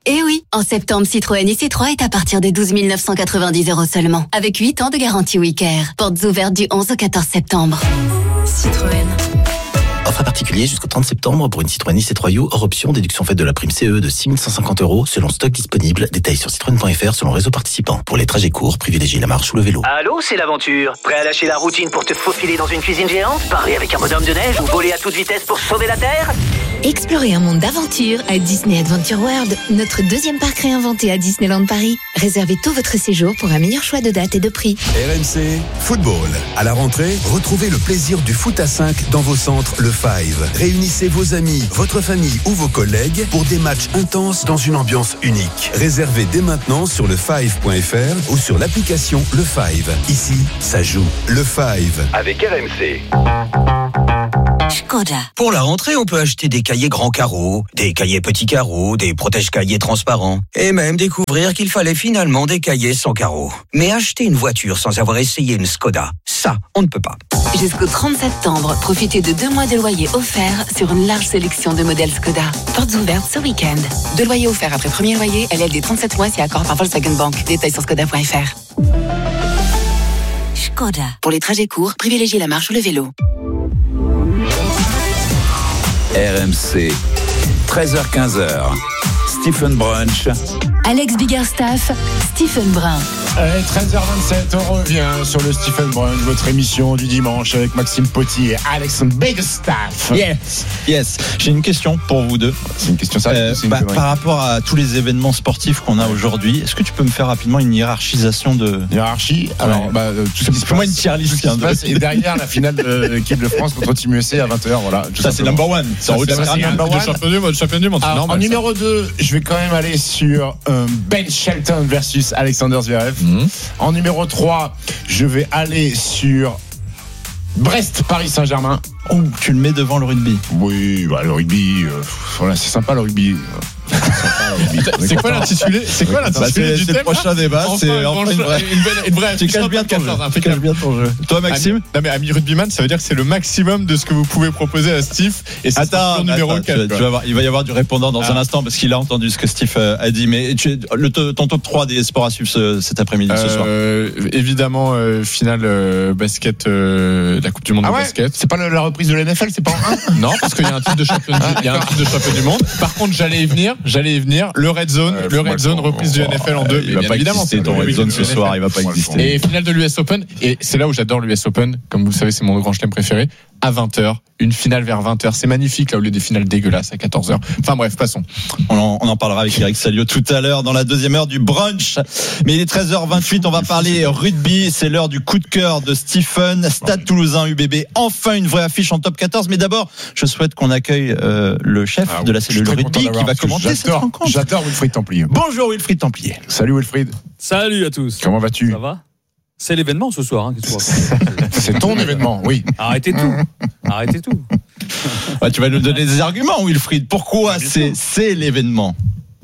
Eh oui, en septembre, Citroën I C trois est à partir des douze mille neuf cent quatre-vingt-dix euros seulement, avec huit ans de garantie WeCare. Portes ouvertes du onze au quatorze septembre. Citroën. Offre à particulier jusqu'au trente septembre pour une Citroën I C trois U hors option, déduction faite de la prime C E de six mille cent cinquante euros selon stock disponible. Détails sur citroën point f r selon réseau participant. Pour les trajets courts, privilégiez la marche ou le vélo. Allô, c'est l'aventure. Prêt à lâcher la routine pour te faufiler dans une cuisine géante, parler avec un bonhomme de neige ou voler à toute vitesse pour sauver la Terre? Explorez un monde d'aventure à Disney Adventure World, notre deuxième parc réinventé à Disneyland Paris. Réservez tout votre séjour pour un meilleur choix de date et de prix. R M C Football. À la rentrée, retrouvez le plaisir du foot à cinq dans vos centres Le Five. Réunissez vos amis, votre famille ou vos collègues pour des matchs intenses dans une ambiance unique. Réservez dès maintenant sur le five point f r ou sur l'application Le Five. Ici, ça joue. Le Five. Avec R M C. Skoda. Pour la rentrée, on peut acheter des cahiers grands carreaux, des cahiers petits carreaux, des protège-cahiers transparents, et même découvrir qu'il fallait finalement des cahiers sans carreaux. Mais acheter une voiture sans avoir essayé une Skoda, ça, on ne peut pas. Jusqu'au trente septembre, profitez de deux mois de loyer offerts sur une large sélection de modèles Skoda. Portes ouvertes ce week-end. Deux loyers offerts après premier loyer, L L D trente-sept mois si accord par Volkswagen Bank. Détails sur skoda point f r. Skoda. Pour les trajets courts, privilégiez la marche ou le vélo. R M C, treize heures quinze. Stephen Brunch. Alex Biggerstaff, Stephen Brun. Allez, treize heures vingt-sept, on revient sur le Stephen Brunch, votre émission du dimanche avec Maxime Poty et Alex Biggerstaff. Yes, yes. J'ai une question pour vous deux. C'est une question sérieuse. Euh, c'est une bah, connerie. par rapport à tous les événements sportifs qu'on a aujourd'hui, est-ce que tu peux me faire rapidement une hiérarchisation de hiérarchie? Alors, ouais. bah, tout ce qui se passe, moi une tier list, tout ce qui se passe, et derrière la finale de l'équipe de France contre Team U S A à vingt heures, voilà. Ça c'est number one. Ça, c'est c'est c'est number one. Champion du monde, champion du monde. Alors, en numéro deux, je vais quand même aller sur euh, Ben Shelton versus Alexander Zverev. Mmh. En numéro trois, je vais aller sur Brest Paris Saint-Germain. Oh, tu le mets devant le rugby. Oui, bah, le rugby, euh, voilà, c'est sympa le rugby. C'est quoi l'intitulé C'est quoi l'intitulé bah, c'est, du c'est thème? le prochain débat. Enfin, c'est enfin enfin une vraie. Une, belle, une vraie. Tu caches bien ton jeu. Tu caches bien ton jeu. Toi, Maxime? Ami, non mais ami rugbyman, ça veut dire que c'est le maximum de ce que vous pouvez proposer à Steve. Et c'est attends, le numéro attends, quatre. Tu, tu vas voir, il va y avoir du répondant dans ah. un instant parce qu'il a entendu ce que Steve a dit. Mais tu, le, ton top trois des sports à suivre ce, cet après-midi, euh, ce soir. Évidemment, euh, finale euh, basket, euh, la Coupe du Monde ah de ouais basket. C'est pas la reprise de l'N F L, c'est pas en un? Non, parce qu'il y a un titre de champion, il y a un titre de champion du monde. Par contre, j'allais y venir, j'allais y venir. Le Red Zone, euh, le Red Zone, reprise du N F L en deux. Il va pas exister ton Red Zone ce soir, il va pas exister. Et finale de l'U S Open, et c'est là où j'adore l'U S Open. Comme vous le savez, c'est mon grand chelem préféré. À vingt heures, une finale vers vingt heures. C'est magnifique là au lieu des finales dégueulasses à quatorze heures. Enfin bref, passons. On en, on en parlera avec Eric Salio tout à l'heure dans la deuxième heure du brunch. Mais il est treize heures vingt-huit, on va parler rugby. C'est l'heure du coup de cœur de Stephen. Stade Toulousain U B B. Enfin une vraie affiche en top quatorze. Mais d'abord, je souhaite qu'on accueille euh, le chef ah, de la cellule rugby qui va commenter cette rencontre. J'adore Wilfried Templier. Bonjour Wilfried Templier. Salut Wilfried. Salut à tous. Comment vas-tu? Ça va? C'est l'événement ce soir. Hein, c'est ton événement, oui. Arrêtez tout. Arrêtez tout. Ouais, tu vas nous donner des arguments, Wilfried. Pourquoi c'est, c'est l'événement?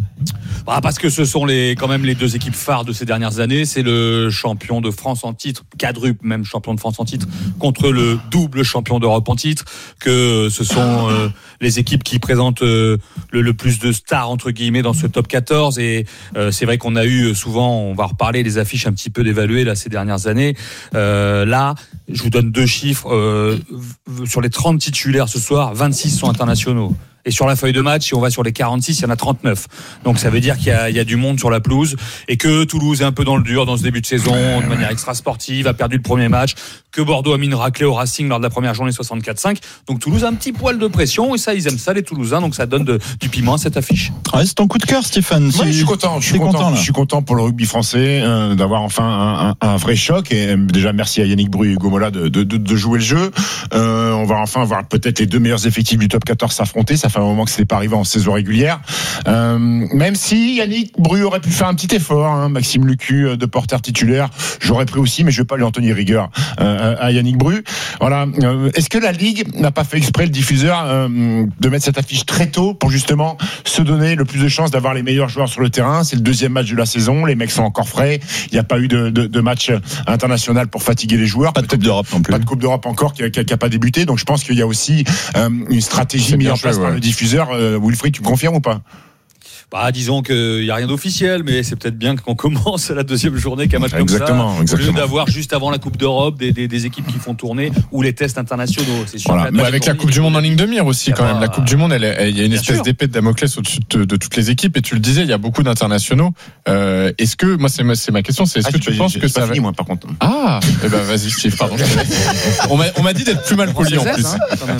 Bah parce que ce sont les, quand même les deux équipes phares de ces dernières années. C'est le champion de France en titre, quadruple même champion de France en titre, contre le double champion d'Europe en titre. Que ce sont euh, les équipes qui présentent euh, le, le plus de stars entre guillemets dans ce top quatorze. Et euh, c'est vrai qu'on a eu souvent, on va reparler, les affiches un petit peu dévaluées là ces dernières années. Euh, là, je vous donne deux chiffres. Euh, sur les trente titulaires ce soir, vingt-six sont internationaux. Et sur la feuille de match, si on va sur les quarante-six, il y en a trente-neuf. Donc ça veut dire qu'il y a, il y a du monde sur la pelouse et que Toulouse est un peu dans le dur dans ce début de saison, de manière extra sportive, a perdu le premier match, que Bordeaux a mis une raclée au Racing lors de la première journée soixante-quatre cinq. Donc Toulouse a un petit poil de pression et ça, ils aiment ça les Toulousains. Donc ça donne de, du piment à cette affiche. Ouais, c'est ton coup de cœur, Stéphane. Oui, je suis content. Je suis content. content je suis content pour le rugby français euh, d'avoir enfin un, un, un vrai choc. Et déjà merci à Yannick Bru et Hugo Mola de, de, de, de jouer le jeu. Euh, on va enfin voir peut-être les deux meilleurs effectifs du top quatorze s'affronter. Ça fait un moment que c'était pas arrivé en saison régulière. Euh, même si Yannick Bru aurait pu faire un petit effort, hein, Maxime Lucu de porteur titulaire, j'aurais pris aussi, mais je vais pas lui en tenir rigueur euh, à Yannick Bru. Voilà. Euh, est-ce que la Ligue n'a pas fait exprès, le diffuseur, euh, de mettre cette affiche très tôt pour justement se donner le plus de chances d'avoir les meilleurs joueurs sur le terrain? C'est le deuxième match de la saison, les mecs sont encore frais, il n'y a pas eu de, de, de match international pour fatiguer les joueurs. Pas de Coupe d'Europe non plus. Pas de Coupe d'Europe encore qui n'a pas débuté, donc je pense qu'il y a aussi euh, une stratégie mise en place par le diffuseur. Euh, Wilfried, tu me confirmes ou pas? Bah, disons qu'il n'y a rien d'officiel, mais c'est peut-être bien qu'on commence la deuxième journée qu'un match exactement, comme ça. Exactement. Au lieu d'avoir juste avant la Coupe d'Europe des, des, des équipes qui font tourner ou les tests internationaux. C'est sûr. Voilà. Mais avec la Coupe du Monde en ligne de mire aussi, quand pas... même. La Coupe du Monde, il y a une espèce sûr. d'épée de Damoclès au-dessus de, de toutes les équipes. Et tu le disais, il y a beaucoup d'internationaux. Euh, est-ce que, moi, c'est ma, c'est ma question, c'est est-ce ah, que tu penses que ça va. va. Fini, moi, par contre. Ah, eh ben, vas-y, Steve, pardon. on, m'a, on m'a dit d'être plus mal poli en plus. Hein,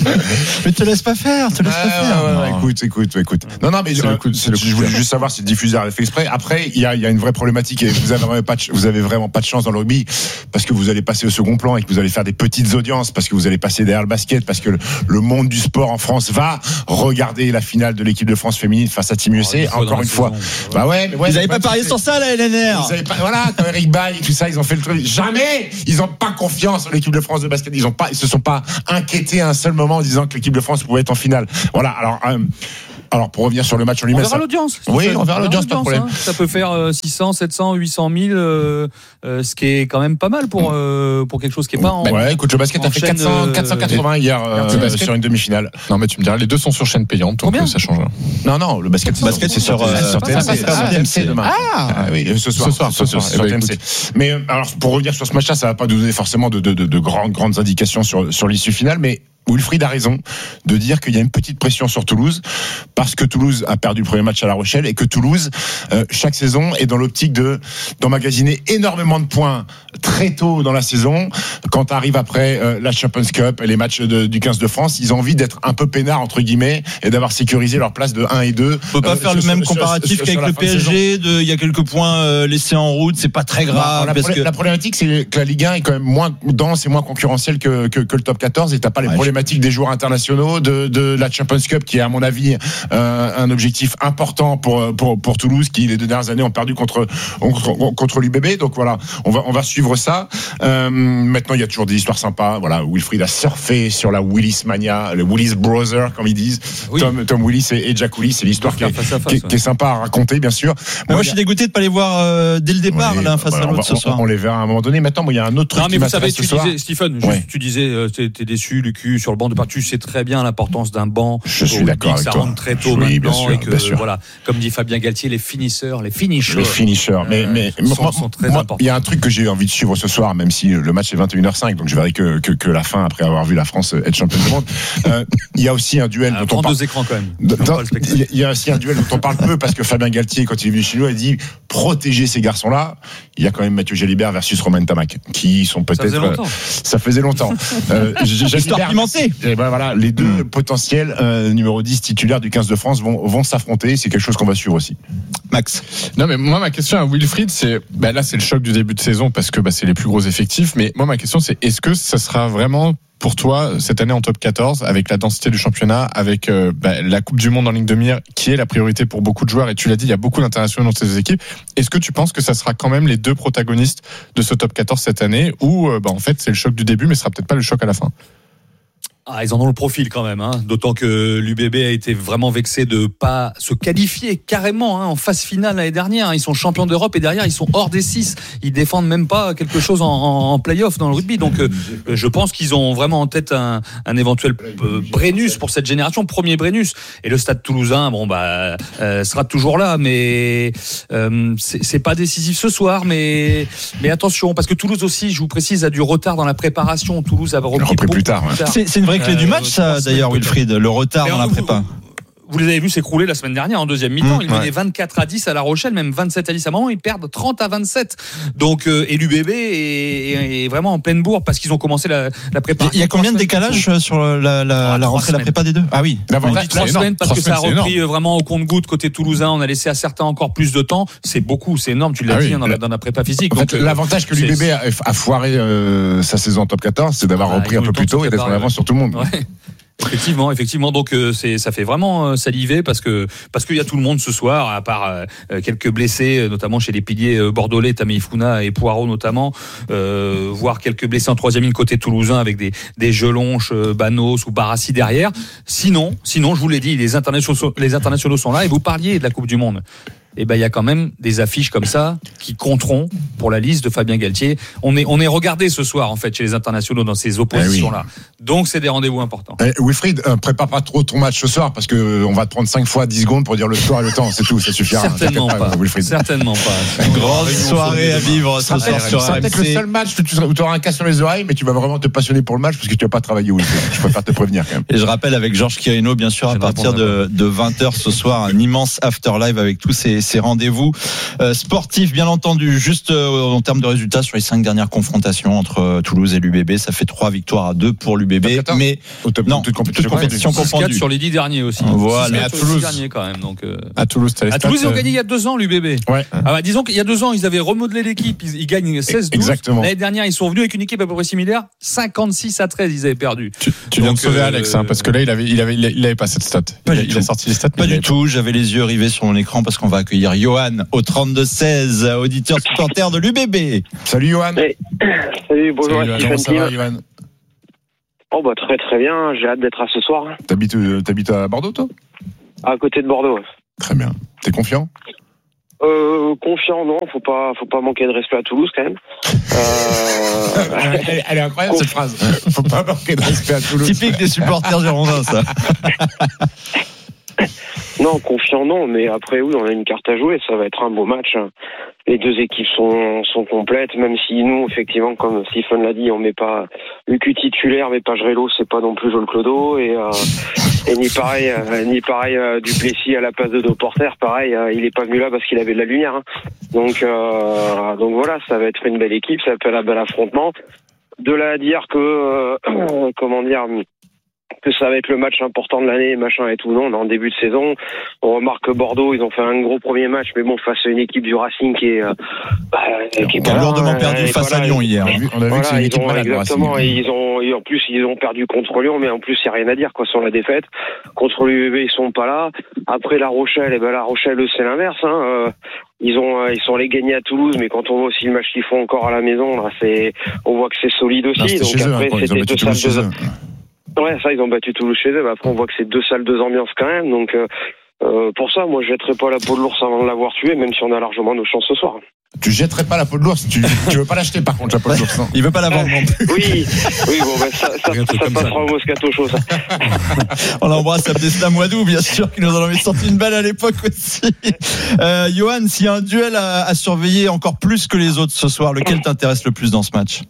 mais te laisse pas faire, te laisse ah, pas faire. Ouais, ouais, écoute, écoute, écoute. Non, non, mais je, coup, je voulais juste savoir si le diffuseur avait fait exprès. Après, il y a, il y a une vraie problématique et vous avez pas de, vous avez vraiment pas de chance dans le rugby parce que vous allez passer au second plan et que vous allez faire des petites audiences parce que vous allez passer derrière le basket parce que le, le monde du sport en France va regarder la finale de l'équipe de France féminine face à Team U S A oh, encore une fois. Saison. Bah ouais, mais ouais, ils n'avaient pas parié sur ça, la L N R. Pas, voilà, comme Eric Bailly, tout ça, ils ont fait le truc. Jamais, ils n'ont pas confiance en l'équipe de France de basket. Ils ont pas, ils se sont pas inquiétés à un seul moment en disant que l'équipe de France pouvait être en finale. Voilà. Alors. Euh, Alors pour revenir sur le match en lui-même, on verra ça... l'audience. Oui, on verra l'audience, pas de problème. Hein. Ça peut faire euh, six cents, sept cents, huit cent mille, euh, euh, ce qui est quand même pas mal pour euh, pour quelque chose qui est pas en. Ouais, écoute, le basket a fait quatre cents, quatre cent quatre-vingts hier euh, sur une demi-finale. Non, mais tu me diras, les deux sont sur chaîne payante, donc Combien ça change. Non, non, le basket, le basket c'est sur euh, sur T M C, ah, T M C demain. Ah, oui, ce soir, ce soir, ce soir, sur T M C. Mais alors, pour revenir sur ce match-là, ça va pas nous donner forcément de de de grandes grandes indications sur sur l'issue finale, mais Wilfried a raison de dire qu'il y a une petite pression sur Toulouse parce que Toulouse a perdu le premier match à La Rochelle et que Toulouse euh, chaque saison est dans l'optique de d'emmagasiner énormément de points très tôt dans la saison. Quand arrive après euh, la Champions Cup et les matchs de, du quinze de France, ils ont envie d'être un peu peinards entre guillemets et d'avoir sécurisé leur place de un et deux. On peut pas euh, faire le même comparatif sur, qu'avec sur le P S G. De, il y a quelques points euh, laissés en route, c'est pas très grave. Non, la, parce problé- que... la problématique, c'est que la Ligue un est quand même moins dense et moins concurrentielle que, que, que le top quatorze et t'as pas les ouais, problématiques je... des joueurs internationaux, de, de la Champions Cup qui est à mon avis euh, un objectif important pour, pour, pour Toulouse qui les deux dernières années ont perdu contre, contre, contre l'U B B. Donc voilà, on va, on va suivre ça. Euh, maintenant, il y a toujours des histoires sympas. Voilà, Wilfried a surfé sur la Willis Mania, le Willis Brother, comme ils disent. Oui. Tom, Tom Willis et, et Jack Willis, c'est l'histoire qui est, face face, qui, est, ouais. qui est sympa à raconter, bien sûr. Moi, moi je suis dégoûté de pas les voir euh, dès le départ, oui, là, face voilà, à l'autre on, ce soir. On les verra à un moment donné. Maintenant, il y a un autre truc non, mais qui vous savez, m'intéresse tu ce soir. disais, Stephen, juste, ouais. tu disais, euh, t'es, t'es déçu, Lucu, sur le banc de part. Tu sais très bien l'importance d'un banc. Je suis d'accord avec ça toi. rentre très tôt oui, maintenant sûr, et que voilà, comme dit Fabien Galtier, les finisseurs, les finishers, les finishers. Mais mais euh, sont, moi, sont très moi, importants. Il y a un truc que j'ai envie de suivre ce soir, même si le match est vingt et une heures cinq, donc je verrai que que, que la fin après avoir vu la France être championne du monde. Euh, il y a aussi un duel ah, dont on parle. deux écrans quand même. Dans, il y a aussi un duel dont on parle peu parce que Fabien Galtier, quand il est venu chez nous, a dit protéger ces garçons-là. Il y a quand même Mathieu Jalibert versus Romain Tamac, qui sont peut-être. Ça faisait longtemps. Euh, ça faisait longtemps. euh, Histoire pimentée. Et ben voilà, les deux mmh. potentiels euh, numéro dix titulaires du quinze de France vont, vont s'affronter. C'est quelque chose qu'on va suivre aussi. Max. Non, mais moi, ma question à Wilfried, c'est, bah là, c'est le choc du début de saison parce que bah, c'est les plus gros effectifs. Mais moi, ma question, c'est est-ce que ça sera vraiment pour toi cette année en top quatorze avec la densité du championnat, avec euh, bah, la Coupe du Monde en ligne de mire qui est la priorité pour beaucoup de joueurs et tu l'as dit, il y a beaucoup d'internationaux dans ces équipes. Est-ce que tu penses que ça sera quand même les deux protagonistes de ce top quatorze cette année ou euh, bah, en fait c'est le choc du début mais ce sera peut-être pas le choc à la fin? Ah, ils en ont le profil quand même, hein. D'autant que l'U B B a été vraiment vexé de pas se qualifier carrément hein, en phase finale l'année dernière. Ils sont champions d'Europe et derrière ils sont hors des six. Ils défendent même pas quelque chose en, en, en play-off dans le rugby. Donc euh, je pense qu'ils ont vraiment en tête un, un éventuel euh, Brennus pour cette génération, premier Brennus. Et le Stade Toulousain, bon bah euh, sera toujours là, mais euh, c'est, c'est pas décisif ce soir. Mais mais attention parce que Toulouse aussi, je vous précise, a du retard dans la préparation. Toulouse a repris, repris plus tard. Ouais. tard. C'est, c'est une vraie clé euh, du match, ça, d'ailleurs, Wilfried, le retard dans la prépa. Vous les avez vus s'écrouler la semaine dernière en deuxième mi-temps. Mmh, ils menaient ouais. vingt-quatre à dix à La Rochelle, même vingt-sept à dix à un moment. Ils perdent trente à vingt-sept. Donc, euh, et l'U B B est, est, est vraiment en pleine bourre parce qu'ils ont commencé la, la préparation. Il y a combien de décalage sur la, la, ah, la rentrée de la prépa des deux? Ah oui. On dit trois semaines parce que ça a repris vraiment au compte-gouttes côté toulousain. On a laissé à certains encore plus de temps. C'est beaucoup, c'est énorme. Tu l'as ah dit oui, hein, dans, la, dans la prépa physique. En Donc, fait, euh, l'avantage que l'U B B a, a foiré euh, sa saison en top quatorze, c'est d'avoir ah, repris un peu plus tôt et d'être en avance sur tout le monde. Ouais. Effectivement, effectivement. Donc euh, c'est, ça fait vraiment euh, saliver parce que parce qu'il y a tout le monde ce soir, à part euh, quelques blessés, notamment chez les piliers euh, bordelais, Tameifuna et Poirot notamment, euh, voire quelques blessés en troisième ligne côté toulousain avec des des Gelonches, euh, Banos ou Barassi derrière. Sinon, sinon, je vous l'ai dit, les internationaux, les internationaux sont là. Et vous parliez de la Coupe du Monde. et ben il y a quand même des affiches comme ça qui compteront pour la liste de Fabien Galtier. On est on est regardé ce soir en fait chez les internationaux dans ces oppositions là. Eh oui. Donc c'est des rendez-vous importants. Eh, Wilfried, euh, prépare pas trop ton match ce soir parce que on va te prendre cinq fois dix secondes pour dire le score et le temps, c'est tout, ça suffira. Certainement pas. pas Wilfried. Certainement pas. Grande soirée à vivre ce soir sur R M C. C'est peut-être le seul match où tu auras un cas sur les oreilles, mais tu vas vraiment te passionner pour le match parce que tu vas pas travailler Wilfried. Je préfère te prévenir quand même. Et je rappelle avec Georges Quirino, bien sûr, à partir de, de vingt heures ce soir, un immense after live avec tous ces, ces rendez-vous euh, sportifs, bien entendu. Juste euh, en termes de résultats sur les cinq dernières confrontations entre euh, Toulouse et l'U B B, ça fait trois victoires à deux pour l'U B B. Mais top, non, toute compétition, toute compétition confondue. Sur les dix derniers aussi. Voilà. Mais à Toulouse, derniers quand même. Donc euh... à Toulouse, à Toulouse, ils ont gagné il y a deux ans l'U B B. Ouais. Ah bah, disons qu'il y a deux ans, ils avaient remodelé l'équipe. Ils, ils gagnent seize douze. Exactement. L'année dernière, ils sont venus avec une équipe à peu près similaire. cinquante-six à treize, ils avaient perdu. Tu, tu viens de sauver euh, Alex, hein, parce que là, il avait, il avait, il avait pas cette stat. Pas il, du il tout. a sorti les stats. Pas du tout. J'avais les yeux rivés sur mon écran parce qu'on va accueillir Johan au trente-deux seize, auditeur supporter de l'U B B. Salut Johan. Hey. Salut, bonjour. Salut, comment ça va, Johan? Oh bah très très bien. J'ai hâte d'être à ce soir. T'habites, euh, t'habites à Bordeaux, toi? À côté de Bordeaux. Ouais. Très bien. T'es confiant? Euh, confiant, non, faut pas, faut pas manquer de respect à Toulouse quand même. Euh... elle, elle est incroyable cette phrase. Faut pas manquer de respect à Toulouse. Typique des supporters girondins, ça. Non, confiant, non, mais après, oui, on a une carte à jouer, ça va être un beau match. Les deux équipes sont, sont complètes, même si nous, effectivement, comme Stephen l'a dit, on met pas Lucu titulaire, mais pas Gerello, c'est pas non plus Joel Clodo, et, euh, et ni pareil, euh, ni pareil, euh, Duplessis à la place de Doporter, pareil, euh, il est pas venu là parce qu'il avait de la lumière, hein. Donc, euh, donc voilà, ça va être une belle équipe, ça va être un bel affrontement. De là à dire que, euh, comment dire, que ça va être le match important de l'année, machin et tout, non, on est en début de saison. On remarque que Bordeaux, ils ont fait un gros premier match, mais bon, face à une équipe du Racing qui est, euh, bah, qui est pas lourdement perdu face voilà, à Lyon hier. On a vu voilà, que c'est une équipe ont, malade, exactement, Racing. et ils ont, et en plus, ils ont perdu contre Lyon, mais en plus, il n'y a rien à dire, quoi, sur la défaite. Contre l'U B B, ils sont pas là. Après La Rochelle, et ben, La Rochelle, eux, c'est l'inverse, hein, euh, Ils ont, ils sont allés gagner à Toulouse, mais quand on voit aussi le match qu'ils font encore à la maison, là, c'est, on voit que c'est solide aussi. Non, donc eux, après, hein, c'était deux salles de, eux. ouais, ça, ils ont battu Toulouse chez eux. Mais après, on voit que c'est deux salles, deux ambiances quand même. Donc, euh, euh, pour ça, moi, je jetterai pas la peau de l'ours avant de l'avoir tué, même si on a largement nos chances ce soir. Tu jetterais pas la peau de l'ours, tu, tu veux pas l'acheter par contre, la peau de l'ours. Non. Il veut pas la vendre non plus. Oui, oui, bon, ben, ça, ça, ça, ça passera ça. Au Moscato Show, ça. On l'embrasse, Abdeslam Ouadou, bien sûr, qui nous en avait sorti une belle à l'époque aussi. Euh, Johan, s'il y a un duel à, à surveiller encore plus que les autres ce soir, lequel t'intéresse le plus dans ce match?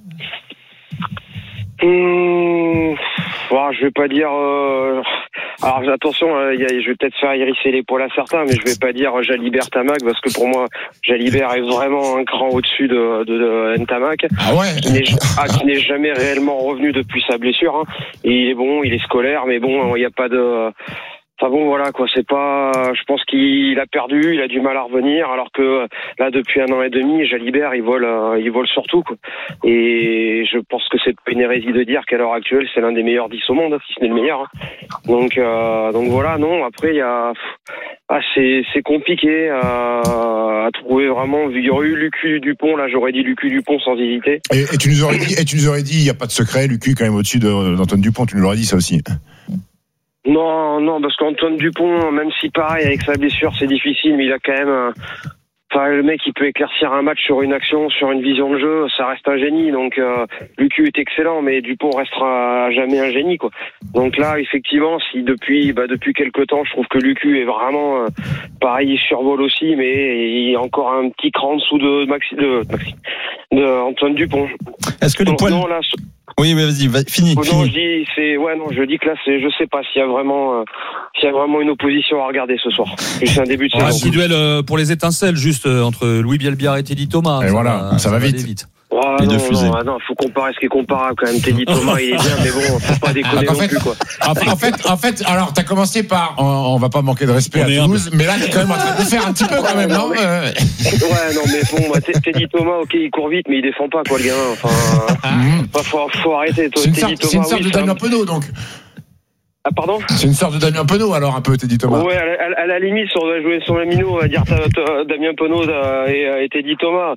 Mmh, bon, je vais pas dire. Euh... Alors attention, euh, y a, je vais peut-être faire hérisser les poils à certains, mais je vais pas dire Jalibert Tamac parce que pour moi, Jalibert est vraiment un cran au-dessus de, de, de Ntamak, ah ouais. qui n'est ah, qui n'est jamais réellement revenu depuis sa blessure. Hein. Et il est bon, il est scolaire, mais bon, il n'y a pas de. Enfin bon, voilà quoi, c'est pas. Je pense qu'il a perdu, il a du mal à revenir, alors que là depuis un an et demi, Jalibert il vole, euh, il vole surtout quoi. Et je pense que c'est pas une hérésie de dire qu'à l'heure actuelle c'est l'un des meilleurs dix au monde, si ce n'est le meilleur. Hein. Donc euh, donc voilà, non. Après il y a, ah c'est c'est compliqué à, à trouver vraiment. Il y aurait eu Lucu Dupont, là j'aurais dit Lucu Dupont sans hésiter. Et, et tu nous aurais dit, et tu nous aurais dit, il y a pas de secret, Lucu quand même au-dessus de, d'Antoine Dupont, tu nous l'aurais dit ça aussi. Non, non, parce qu'Antoine Dupont, même si pareil, avec sa blessure, c'est difficile, mais il a quand même... Un... Enfin, le mec, il peut éclaircir un match sur une action, sur une vision de jeu, ça reste un génie. Donc, euh, Lucu est excellent, mais Dupont restera jamais un génie, quoi. Donc là, effectivement, si depuis bah, depuis quelques temps, je trouve que Lucu est vraiment... Euh, pareil, il survole aussi, mais il est encore un petit cran en dessous de Maxi, de, Maxi, de Antoine Dupont. Est-ce que les Donc, poils... non, là, Oui, mais vas-y, vas, fini. Non, fini. je dis, c'est, ouais, non, je dis que là, c'est, je sais pas s'il y a vraiment, euh, s'il y a vraiment une opposition à regarder ce soir. C'est un début de saison. Un petit duel euh, pour les étincelles, juste euh, entre Louis Bielbiarre et Teddy Thomas. Et ça voilà, va, ça, ça va va vite. vite. Ah, les non, deux fusées. non, non, faut comparer ce qui est comparable quand même. Teddy Thomas, il est bien, mais bon, faut pas déconner en non fait, plus, quoi. En fait, en fait, alors, t'as commencé par, on, on va pas manquer de respect On à est Toulouse, mais là, t'es quand même en train de faire un petit peu quand même, non? mais, ouais, non, mais bon, Teddy Thomas, ok, il court vite, mais il défend pas, quoi, le gamin. Enfin, bah, faut, faut arrêter. C'est une Teddy sorte, c'est une Thomas, sorte oui, de Damien Penaud, donc. Ah, pardon? C'est une sorte de Damien Penaud, alors, un peu, Teddy Thomas. Ouais, à la, à la limite, si on doit jouer sur la mino, on va dire Damien Penaud et, et Teddy Thomas.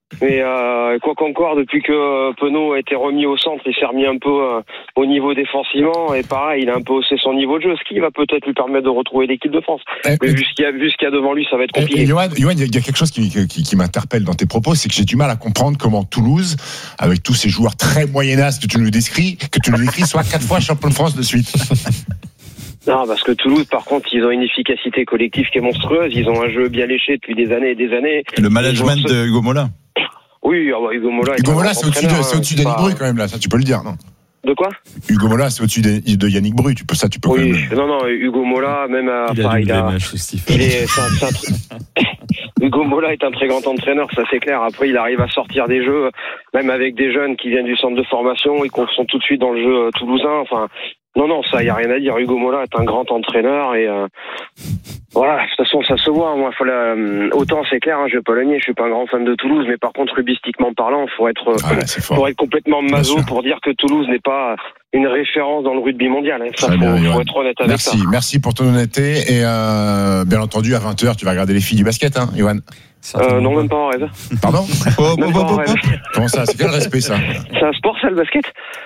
Mais euh, quoi qu'encore, depuis que euh, Penaud a été remis au centre, il s'est remis un peu euh, au niveau défensivement. Et pareil, il a un peu haussé son niveau de jeu, ce qui va peut-être lui permettre de retrouver l'équipe de France. Eh, Mais vu ce qu'il y a, vu ce qu'il y a devant lui, ça va être compliqué. Et, et Johan, Johan, il y, y a quelque chose qui, qui, qui m'interpelle dans tes propos, c'est que j'ai du mal à comprendre comment Toulouse, avec tous ces joueurs très moyennas que tu nous décris, que tu nous décris, soit quatre fois champion de France de suite. Non, parce que Toulouse, par contre, ils ont une efficacité collective qui est monstrueuse. Ils ont un jeu bien léché depuis des années et des années. Le management de Hugo Mola. Oui, ah bah, Hugo Mola. Hugo Mola, c'est au-dessus de, c'est au-dessus d'Yannick Bru quand même là, ça tu peux le dire, non? De quoi? Hugo Mola, c'est au-dessus de, de Yannick Bru, tu peux ça, tu peux. Oui, quand même... non, non, Hugo Mola, même à, il a, enfin, il a, il est, c'est un, c'est un, Hugo Mola est un très grand entraîneur, ça c'est clair. Après, il arrive à sortir des jeux, même avec des jeunes qui viennent du centre de formation, ils sont tout de suite dans le jeu toulousain. Enfin, non, non, ça, y a rien à dire. Hugo Mola est un grand entraîneur et euh, voilà. De toute façon, ça se voit. Moi, faut la, autant c'est clair, hein, je vais pas le nier, je suis pas un grand fan de Toulouse, mais par contre, rubistiquement parlant, faut être, ah, faut être complètement maso pour dire que Toulouse n'est pas une référence dans le rugby mondial. Hein. Ça, faut, bien, faut être honnête avec merci, ça. Merci pour ton honnêteté et euh, bien entendu à vingt heures tu vas regarder les filles du basket, hein, Johan. Euh, non, même pas en rêve. Pardon? Oh, même pas en rêve. Comment ça? C'est quel respect ça? C'est un sport, ça, le basket?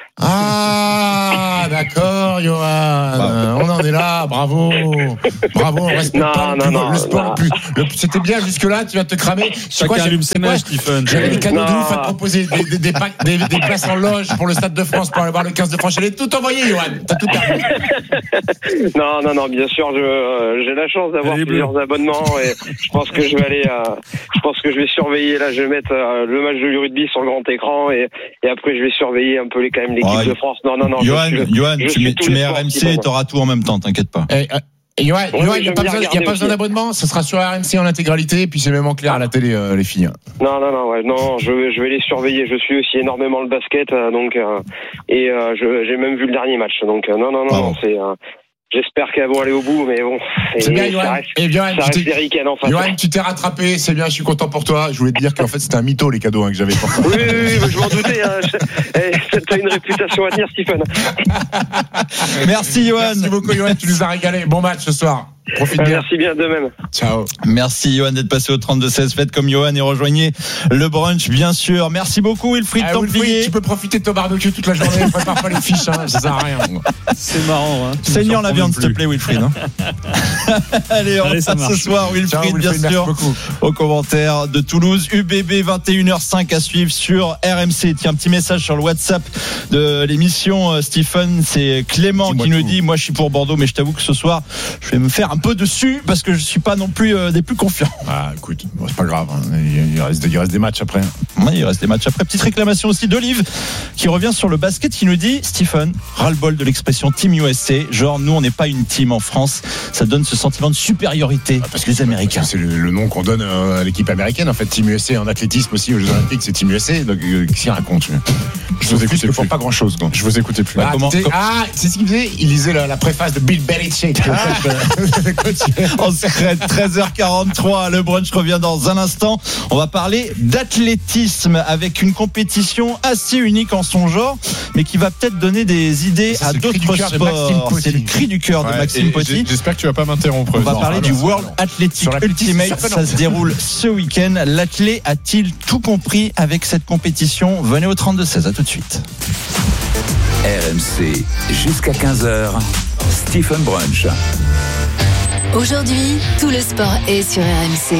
Ah, d'accord, Johan. Bah. On en est là, bravo. Bravo, on respecte non, pas non, le, non, le sport non. le plus. Le, c'était bien jusque-là, tu vas te cramer. Chacun allume ses mèches, Stephen. J'avais des cadeaux de ouf à te proposer, des, des, des, des, des places en loge pour le Stade de France pour aller voir le quinze de France. J'allais tout envoyer, Johan. T'as tout perdu. Non, non, non, bien sûr, je, euh, j'ai la chance d'avoir Allez, plusieurs bleu. abonnements et je pense que je vais aller, euh, je pense que je vais surveiller. Là, je vais mettre euh, le match de rugby sur le grand écran et, et après, je vais surveiller un peu les, quand même l'équipe ouais. de France. Non, non, non. Johan, je, je, Johan, je tu mets, tu mets R M C et t'auras tout en même temps, t'inquiète pas. Et, euh, et Johan, ouais, Johan, il n'y a pas besoin, y a pas besoin d'abonnement, ce sera sur R M C en intégralité, et puis c'est même en clair à la télé, euh, les filles. Non, non, non, ouais, non, je vais, je vais les surveiller. Je suis aussi énormément le basket, euh, donc euh, et euh, je, j'ai même vu le dernier match, donc euh, non, non, non, oh. non c'est. Euh, J'espère qu'elles vont aller au bout, mais bon. C'est bien, Johan. Ça reste, et Johan, ça reste des en face. Johan, tu t'es rattrapé, c'est bien, je suis content pour toi. Je voulais te dire qu'en fait, c'était un mytho, les cadeaux hein, que j'avais pour toi. Oui, oui, oui, je m'en doutais. Hein. T'as une réputation à tenir, Stephen. Merci, Johan. Merci beaucoup, Johan, tu nous as régalé. Bon match ce soir. Profite euh, bien. Merci bien, de même. Ciao. Merci, Johan, d'être passé au trente-deux seize. Faites comme Johan et rejoignez le brunch, bien sûr. Merci beaucoup, Wilfried ah, Templier. Tu peux profiter de ton barbecue toute la journée. Prépare pas les fiches, hein, ça sert à rien. C'est marrant, hein. Seigneur la viande, s'il te plaît, Wilfried. Hein. Allez, on passe ce soir, Wilfried, Ciao, Wilfried bien sûr, au commentaire de Toulouse. U B B, vingt et une heures cinq à suivre sur R M C. Tiens, un petit message sur le WhatsApp de l'émission, Stephen. C'est Clément Dis-moi qui nous tout. dit, moi je suis pour Bordeaux, mais je t'avoue que ce soir, je vais me faire un peu dessus parce que je suis pas non plus euh, des plus confiants. Ah, écoute, bon, c'est pas grave. Hein. Il, reste, il reste des matchs après. Ouais, il reste des matchs après. Petite réclamation aussi d'Olive qui revient sur le basket, qui nous dit, Stephen, ras-le-bol de l'expression Team U S A. Genre, nous, on n'est pas une team en France. Ça donne ce sentiment de supériorité ah, parce que les Américains. C'est le, le nom qu'on donne à l'équipe américaine. En fait, Team U S A en athlétisme aussi aux Jeux Olympiques, c'est Team U S A. Donc, euh, qu'est-ce qu'il raconte? Je vous écoute, ils ne font pas grand-chose. Donc. Je vous écoutais plus. Ah, comment, comment... ah, c'est ce qu'il faisait. Il lisait la, la préface de Bill Belichick. En secret, treize heures quarante-trois, le brunch revient dans un instant. On va parler d'athlétisme avec une compétition assez unique en son genre, mais qui va peut-être donner des idées ça, à d'autres sports. C'est le cri du cœur de ouais, Maxime Poty. J'espère que tu vas pas m'interrompre. On va non, parler non, du non, World non. Athletic Ultimate. Ça se déroule ce week-end. L'athlète a-t-il tout compris avec cette compétition? Venez au trente-deux seize, à tout de suite. R M C, jusqu'à quinze heures, Stephen Brunch. Aujourd'hui, tout le sport est sur R M C.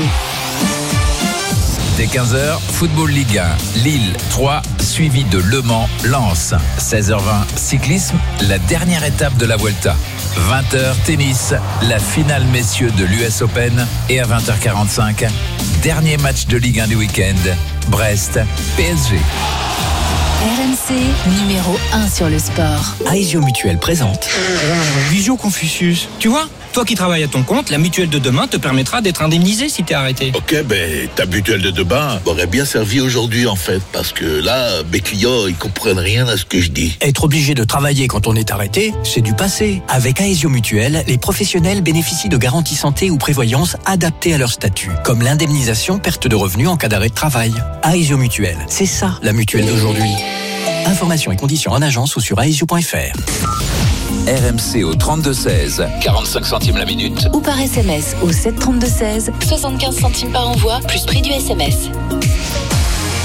Dès quinze heures, Football Ligue un, Lille trois, suivi de Le Mans, Lens. seize heures vingt, cyclisme, la dernière étape de la Vuelta. vingt heures, tennis, la finale messieurs de l'U S Open. Et à vingt heures quarante-cinq, dernier match de Ligue un du week-end, Brest, P S G. R M C, numéro un sur le sport. Aesio Mutuelle présente Visio Confucius. Tu vois, toi qui travailles à ton compte, la mutuelle de demain te permettra d'être indemnisé si t'es arrêté. Ok, ben ta mutuelle de demain m'aurait bien servi aujourd'hui en fait, parce que là, mes clients, ils comprennent rien à ce que je dis. Être obligé de travailler quand on est arrêté, c'est du passé. Avec Aesio Mutuelle, les professionnels bénéficient de garanties santé ou prévoyance adaptées à leur statut, comme l'indemnisation perte de revenus en cas d'arrêt de travail. Aesio Mutuelle, c'est ça la mutuelle d'aujourd'hui. Informations et conditions en agence ou sur aesio point f r. R M C au trente-deux seize, quarante-cinq centimes la minute. Ou par S M S au sept trente-deux seize, soixante-quinze centimes par envoi, plus prix du S M S.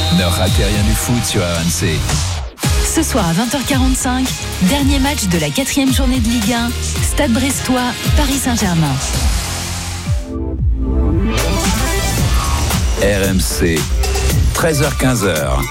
Ne ratez rien du foot sur R M C. Ce soir à vingt heures quarante-cinq, dernier match de la quatrième journée de Ligue un, Stade Brestois, Paris Saint-Germain. R M C, treize heures quinze,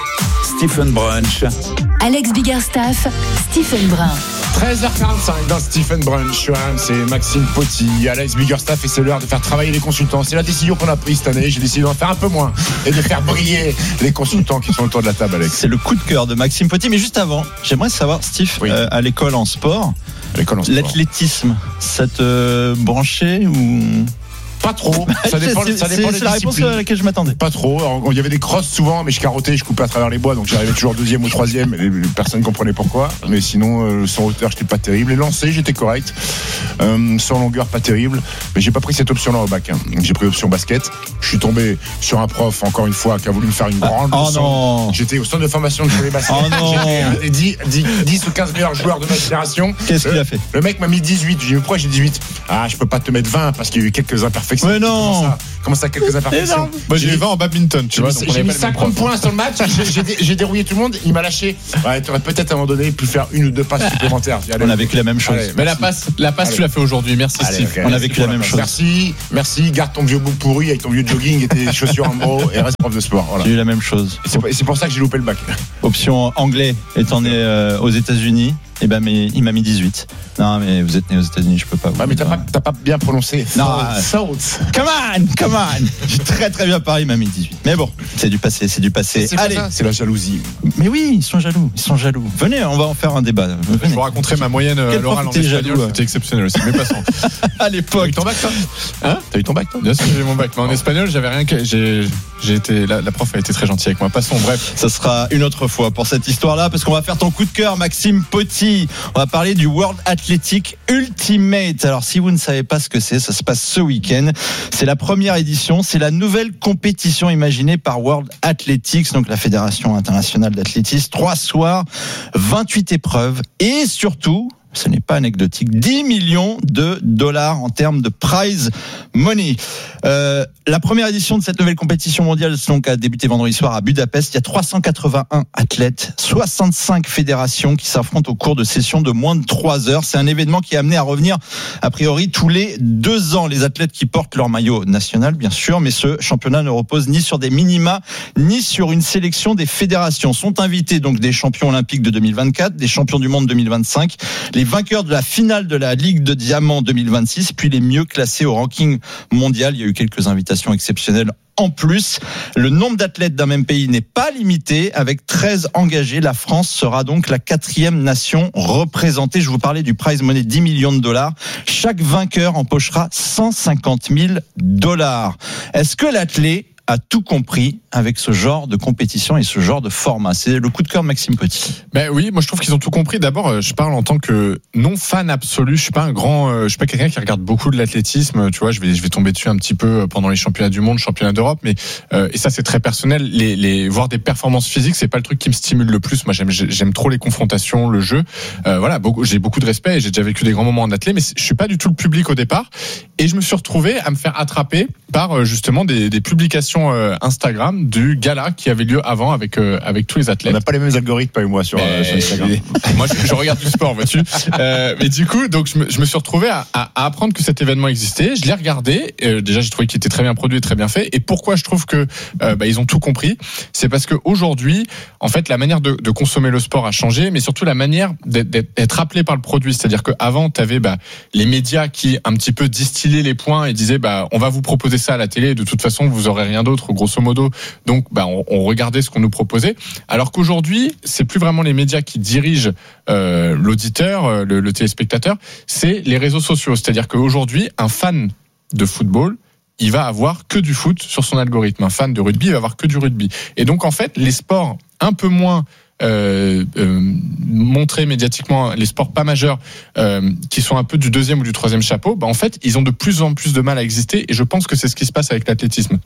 Stephen Brunch. Alex Biggerstaff, Stephen Brun. treize heures quarante-cinq dans Stephen Brunch sur R M C, Maxime Poty, Alex Biggerstaff, et c'est l'heure de faire travailler les consultants. C'est la décision qu'on a prise cette année. J'ai décidé d'en faire un peu moins et de faire briller les consultants qui sont autour de la table, Alex. C'est le coup de cœur de Maxime Poty. Mais juste avant, j'aimerais savoir, Steve, oui. euh, à l'école en sport, à l'école en sport, l'athlétisme, ça te branchait ou... Pas trop. Ça dépend, c'est, ça dépend c'est, des c'est la réponse à laquelle je m'attendais. Pas trop. Alors, il y avait des crosses souvent, mais je carottais, je coupais à travers les bois, donc j'arrivais toujours deuxième ou troisième. Et les, les personnes comprenaient pourquoi. Mais sinon, euh, sans hauteur, j'étais pas terrible. Les lancers, j'étais correct. Euh, sans longueur, pas terrible. Mais j'ai pas pris cette option-là au bac. Hein. J'ai pris option basket. Je suis tombé sur un prof, encore une fois, qui a voulu me faire une grande ah, leçon. Oh non. J'étais au centre de formation de volley basket. Oh non. J'étais dix, dix, dix ou quinze meilleurs joueurs de ma génération. Qu'est-ce le, qu'il a fait? Le mec m'a mis dix-huit. J'ai dit, pourquoi j'ai dix-huit? Ah, je peux pas te mettre vingt parce qu'il y a eu quelques imperfections. Mais non. Comment ça, comment ça quelques imperfections? Moi, j'ai eu vingt en badminton, tu vois. Donc j'ai mis cinquante points sur le match. j'ai, j'ai, j'ai dérouillé tout le monde. Il m'a lâché. Ouais, tu aurais peut-être à un moment donné pu faire une ou deux passes supplémentaires. Allez, on a vécu la même chose. Allez, mais la passe, la passe, tu l'as fait aujourd'hui. Merci, allez, Steve. okay, on a vécu la même chose. Merci, merci. Garde ton vieux bouc pourri avec ton vieux jogging et tes chaussures en gros et reste prof de sport. Voilà. J'ai eu la même chose. Et c'est, et c'est pour ça que j'ai loupé le bac. Option anglais, étant né euh, aux États-Unis. Eh ben, mais il m'a mis dix-huit. Non, mais vous êtes né aux États-Unis, je peux pas. Vous ouais, mais t'as pas, t'as pas bien prononcé. Non, South. Come on, come on. J'ai très très bien parlé, il m'a mis dix-huit. Mais bon, c'est du passé, c'est du passé. C'est Allez, ça, c'est la jalousie. Mais oui, ils sont jaloux, ils sont jaloux. Venez, on va en faire un débat. Venez. Je vous raconterai ma moyenne à l'oral en espagnol, jaloux, c'était exceptionnel aussi. Mais passons. À l'époque. T'as eu ton bac, toi? Hein? T'as eu ton bac, toi? Bien sûr, j'ai eu mon bac. Mais en espagnol, j'avais rien que. J'ai, j'ai été. La, la prof a été très gentille avec moi. Passons, bref. Ça sera une autre fois pour cette histoire-là, parce qu'on va faire ton coup de cœur, Maxime Poty. On va parler du World Athletic Ultimate. Alors, si vous ne savez pas ce que c'est, ça se passe ce week-end. C'est la première édition. C'est la nouvelle compétition imaginée par World Athletics, donc la Fédération internationale d'athlétisme. Trois soirs, vingt-huit épreuves et surtout, ce n'est pas anecdotique, dix millions de dollars en termes de prize money. Euh, la première édition de cette nouvelle compétition mondiale donc, a débuté vendredi soir à Budapest. Il y a trois cent quatre-vingt-un athlètes, soixante-cinq fédérations qui s'affrontent au cours de sessions de moins de trois heures. C'est un événement qui est amené à revenir a priori tous les deux ans. Les athlètes qui portent leur maillot national, bien sûr, mais ce championnat ne repose ni sur des minima, ni sur une sélection des fédérations. Sont invités donc des champions olympiques de deux mille vingt-quatre, des champions du monde deux mille vingt-cinq, les vainqueurs de la finale de la Ligue de Diamant deux mille vingt-six, puis les mieux classés au ranking mondial. Il y a eu quelques invitations exceptionnelles. En plus, le nombre d'athlètes d'un même pays n'est pas limité. Avec treize engagés, la France sera donc la quatrième nation représentée. Je vous parlais du prize money, dix millions de dollars. Chaque vainqueur empochera cent cinquante mille dollars. Est-ce que l'athlète a tout compris avec ce genre de compétition et ce genre de format? C'est le coup de cœur de Maxime Poty. Ben oui, moi je trouve qu'ils ont tout compris. D'abord, je parle en tant que non fan absolu. Je suis pas un grand, euh, je suis pas quelqu'un qui regarde beaucoup de l'athlétisme. Tu vois, je vais, je vais tomber dessus un petit peu pendant les championnats du monde, championnats d'Europe, mais euh, et ça c'est très personnel. Les, les voir des performances physiques, c'est pas le truc qui me stimule le plus. Moi, j'aime, j'aime trop les confrontations, le jeu. Euh, voilà, beaucoup, j'ai beaucoup de respect et j'ai déjà vécu des grands moments en athlète, mais je suis pas du tout le public au départ. Et je me suis retrouvé à me faire attraper par justement des, des publications Instagram du gala qui avait lieu avant avec euh, avec tous les athlètes. On n'a pas les mêmes algorithmes, toi et moi, sur, euh, sur Instagram. Moi, je, je regarde du sport, vois-tu. Euh, mais du coup, donc je me, je me suis retrouvé à, à, à apprendre que cet événement existait. Je l'ai regardé. Euh, déjà, j'ai trouvé qu'il était très bien produit et très bien fait. Et pourquoi je trouve que euh, bah, ils ont tout compris, c'est parce que aujourd'hui, en fait, la manière de, de consommer le sport a changé, mais surtout la manière d'être, d'être appelé par le produit. C'est-à-dire qu'avant, tu avais bah, les médias qui un petit peu distillaient les points et disaient bah on va vous proposer ça à la télé. De toute façon, vous aurez rien d'autre, grosso modo. Donc, bah, on, on regardait ce qu'on nous proposait. Alors qu'aujourd'hui, c'est plus vraiment les médias qui dirigent euh, l'auditeur, le, le téléspectateur, c'est les réseaux sociaux. C'est-à-dire qu'aujourd'hui, un fan de football, il va avoir que du foot sur son algorithme. Un fan de rugby, il va avoir que du rugby. Et donc, en fait, les sports un peu moins Euh, euh, montrer médiatiquement, les sports pas majeurs euh, qui sont un peu du deuxième ou du troisième chapeau, bah en fait ils ont de plus en plus de mal à exister, et je pense que c'est ce qui se passe avec l'athlétisme.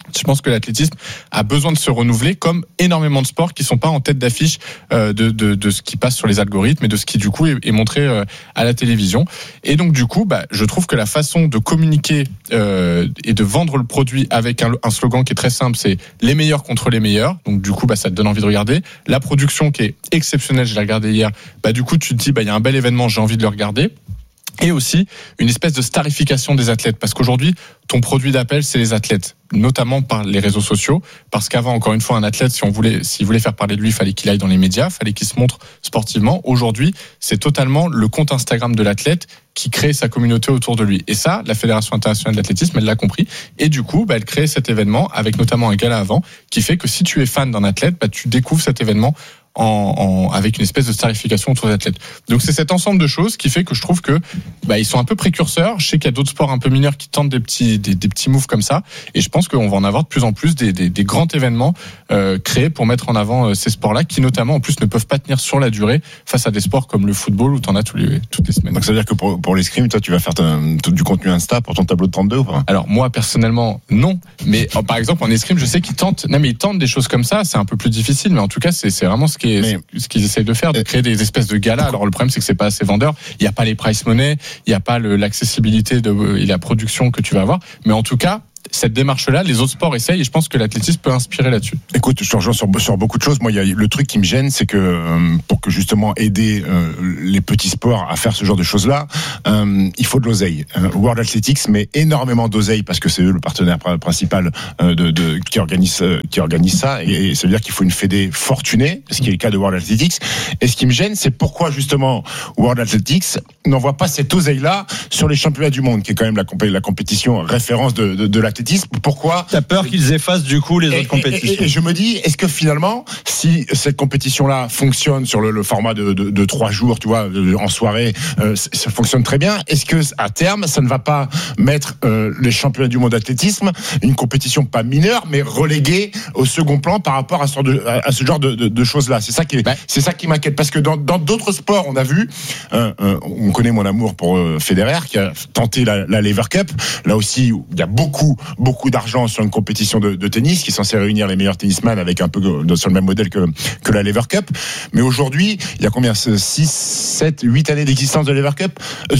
Je pense que l'athlétisme a besoin de se renouveler, comme énormément de sports qui sont pas en tête d'affiche euh, de, de, de ce qui passe sur les algorithmes et de ce qui du coup est, est montré euh, à la télévision. Et donc du coup, bah, je trouve que la façon de communiquer euh, et de vendre le produit avec un, un slogan qui est très simple, c'est les meilleurs contre les meilleurs. Donc du coup, bah, ça te donne envie de regarder. La production qui est exceptionnelle, je l'ai regardé hier. Bah du coup, tu te dis, bah il y a un bel événement, j'ai envie de le regarder. Et aussi une espèce de starification des athlètes, parce qu'aujourd'hui ton produit d'appel c'est les athlètes, notamment par les réseaux sociaux, parce qu'avant, encore une fois, un athlète, si on voulait, s'il voulait faire parler de lui, il fallait qu'il aille dans les médias, il fallait qu'il se montre sportivement. Aujourd'hui, c'est totalement le compte Instagram de l'athlète qui crée sa communauté autour de lui. Et ça, la Fédération internationale d'athlétisme, elle l'a compris. Et du coup, bah, elle crée cet événement avec notamment un gala avant, qui fait que si tu es fan d'un athlète, bah, tu découvres cet événement En, en, avec une espèce de starification autour des athlètes. Donc c'est cet ensemble de choses qui fait que je trouve que bah, ils sont un peu précurseurs. Je sais qu'il y a d'autres sports un peu mineurs qui tentent des petits des, des petits moves comme ça, et je pense qu'on va en avoir de plus en plus des, des, des grands événements euh, créés pour mettre en avant euh, ces sports-là, qui notamment en plus ne peuvent pas tenir sur la durée face à des sports comme le football où t'en as tous les, toutes les semaines. Donc ça veut dire que pour, pour l'escrime, toi tu vas faire ta, du contenu Insta pour ton tableau de trente-deux ou pas? Alors moi personnellement non, mais oh, par exemple en escrime je sais qu'ils tentent, non mais ils tentent des choses comme ça. C'est un peu plus difficile, mais en tout cas c'est, c'est vraiment ce qui est mais, ce qu'ils essayent de faire, de créer des espèces de galas. Alors le problème c'est que c'est pas assez vendeur, il y a pas les price money, il y a pas le, l'accessibilité de, et la production que tu vas avoir, mais en tout cas cette démarche-là, les autres sports essayent, et je pense que l'athlétisme peut inspirer là-dessus. Écoute, je te rejoins sur, sur beaucoup de choses. Moi, il y a le truc qui me gêne, c'est que euh, pour que justement aider euh, les petits sports à faire ce genre de choses-là, euh, il faut de l'oseille. Euh, World Athletics met énormément d'oseille parce que c'est eux le partenaire principal euh, de, de qui organise euh, qui organise ça, et, et ça veut dire qu'il faut une fédé fortunée, ce qui est le cas de World Athletics. Et ce qui me gêne, c'est pourquoi justement World Athletics n'envoie pas cette oseille-là sur les championnats du monde, qui est quand même la, compé- la compétition référence de, de, de la Pourquoi? T'as peur qu'ils effacent du coup les et, autres compétitions. Et, et, et je me dis, est-ce que finalement, si cette compétition-là fonctionne sur le, le format de, de, de trois jours, tu vois, en soirée, euh, ça fonctionne très bien. Est-ce que à terme, ça ne va pas mettre euh, les championnats du monde d'athlétisme, une compétition pas mineure, mais reléguée au second plan par rapport à ce, de, à, à ce genre de, de, de choses-là? C'est ça qui, est, bah. c'est ça qui m'inquiète, parce que dans, dans d'autres sports, on a vu, euh, euh, on connaît mon amour pour euh, Federer, qui a tenté la, la Lever Cup. Là aussi, il y a beaucoup beaucoup d'argent sur une compétition de, de tennis qui est censée réunir les meilleurs tennisman avec un peu sur le même modèle que, que la Lever Cup. Mais aujourd'hui, il y a combien? six, sept, huit années d'existence de Lever Cup?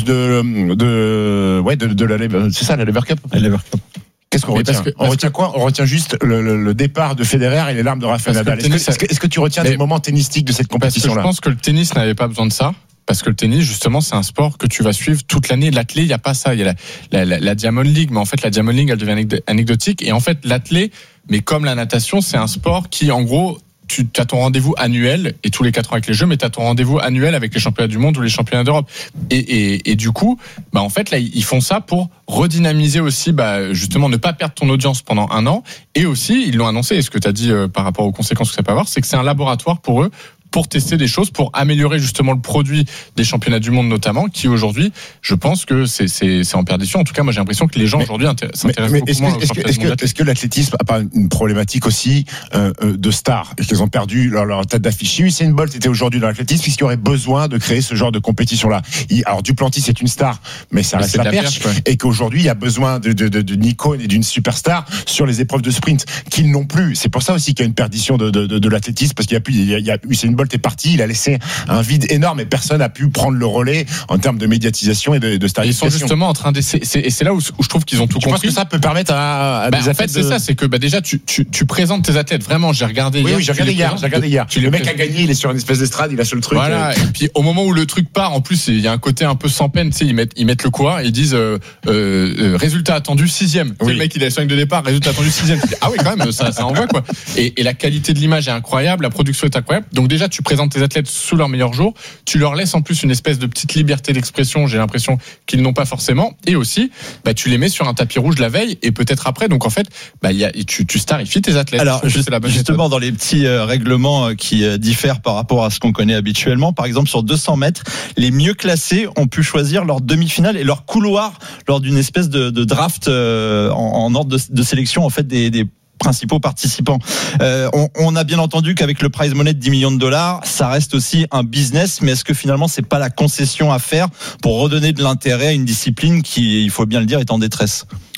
De, de, ouais, de, de la Lever, c'est ça la Lever Cup? La Lever Cup. Qu'est-ce qu'on retient? Parce que, parce on retient quoi? On retient juste le, le, le départ de Federer et les larmes de Rafael Nadal. Est-ce, est-ce, que, est-ce que tu retiens des moments tennistiques de cette compétition-là? Je pense que le tennis n'avait pas besoin de ça. Parce que le tennis, justement, c'est un sport que tu vas suivre toute l'année. L'athlé, il n'y a pas ça. Il y a la, la, la, la Diamond League, mais en fait, la Diamond League, elle devient anecdotique. Et en fait, l'athlé, mais comme la natation, c'est un sport qui, en gros, tu as ton rendez-vous annuel, et tous les quatre ans avec les Jeux, mais tu as ton rendez-vous annuel avec les championnats du monde ou les championnats d'Europe. Et, et, et du coup, bah, en fait, là, ils font ça pour redynamiser aussi, bah, justement, ne pas perdre ton audience pendant un an. Et aussi, ils l'ont annoncé, et ce que tu as dit euh, par rapport aux conséquences que ça peut avoir, c'est que c'est un laboratoire pour eux, pour tester des choses, pour améliorer justement le produit des championnats du monde notamment, qui aujourd'hui, je pense que c'est, c'est, c'est en perdition. En tout cas, moi j'ai l'impression que les gens mais, aujourd'hui s'intéressent mais, mais beaucoup moins aux championnats du monde. Est-ce que l'athlétisme n'a pas une problématique aussi euh, de stars, et qu'ils ont perdu leur, leur tête d'affiche? Si Usain Bolt était aujourd'hui dans l'athlétisme, puisqu'il y aurait besoin de créer ce genre de compétition-là. Il, alors Duplantis c'est une star, mais ça mais reste la, la perche, perche ouais. Et qu'aujourd'hui il y a besoin de, de, de, de Nico et d'une superstar sur les épreuves de sprint qu'ils n'ont plus. C'est pour ça aussi qu'il y a une perdition de, de, de, de l'athlétisme, parce qu'il y a plus, il y a, il y a Usain Bolt est parti, il a laissé un vide énorme et personne n'a pu prendre le relais en termes de médiatisation et de, de starification. Ils sont justement en train d'essayer, c'est, et c'est là où, où je trouve qu'ils ont tout tu compris. Je pense que ça peut permettre à, à bah, des en athlètes. En fait, c'est de... ça, c'est que bah, déjà tu, tu, tu présentes tes athlètes. Vraiment, j'ai regardé oui, hier. Oui, j'ai regardé hier. J'ai regardé hier. Tu le mec a gagné, il est sur une espèce d'estrade, il a sur le truc. Voilà. Euh... Et puis au moment où le truc part, en plus, il y a un côté un peu sans peine. Tu sais, ils mettent, ils mettent le coureur et ils disent euh, euh, résultat attendu sixième. Oui. Le mec, il a cinq de départ, résultat attendu sixième. Ah oui, quand même, ça, ça envoie quoi. Et, et la qualité de l'image est incroyable, la production est incroyable. Donc déjà, tu présentes tes athlètes sous leur meilleur jour. Tu leur laisses en plus une espèce de petite liberté d'expression, j'ai l'impression qu'ils n'ont pas forcément. Et aussi, bah, tu les mets sur un tapis rouge la veille et peut-être après. Donc en fait, bah, y a, tu, tu starifies tes athlètes. Alors juste, la justement, dans les petits euh, règlements euh, qui euh, diffèrent par rapport à ce qu'on connaît habituellement, par exemple sur deux cents mètres, les mieux classés ont pu choisir leur demi-finale et leur couloir lors d'une espèce de, de draft euh, en, en ordre de, de sélection en fait des, des principaux participants. Euh, on, on a bien entendu qu'avec le prize money de dix millions de dollars, ça reste aussi un business, mais est-ce que finalement c'est pas la concession à faire pour redonner de l'intérêt à une discipline qui, il faut bien le dire, est en détresse?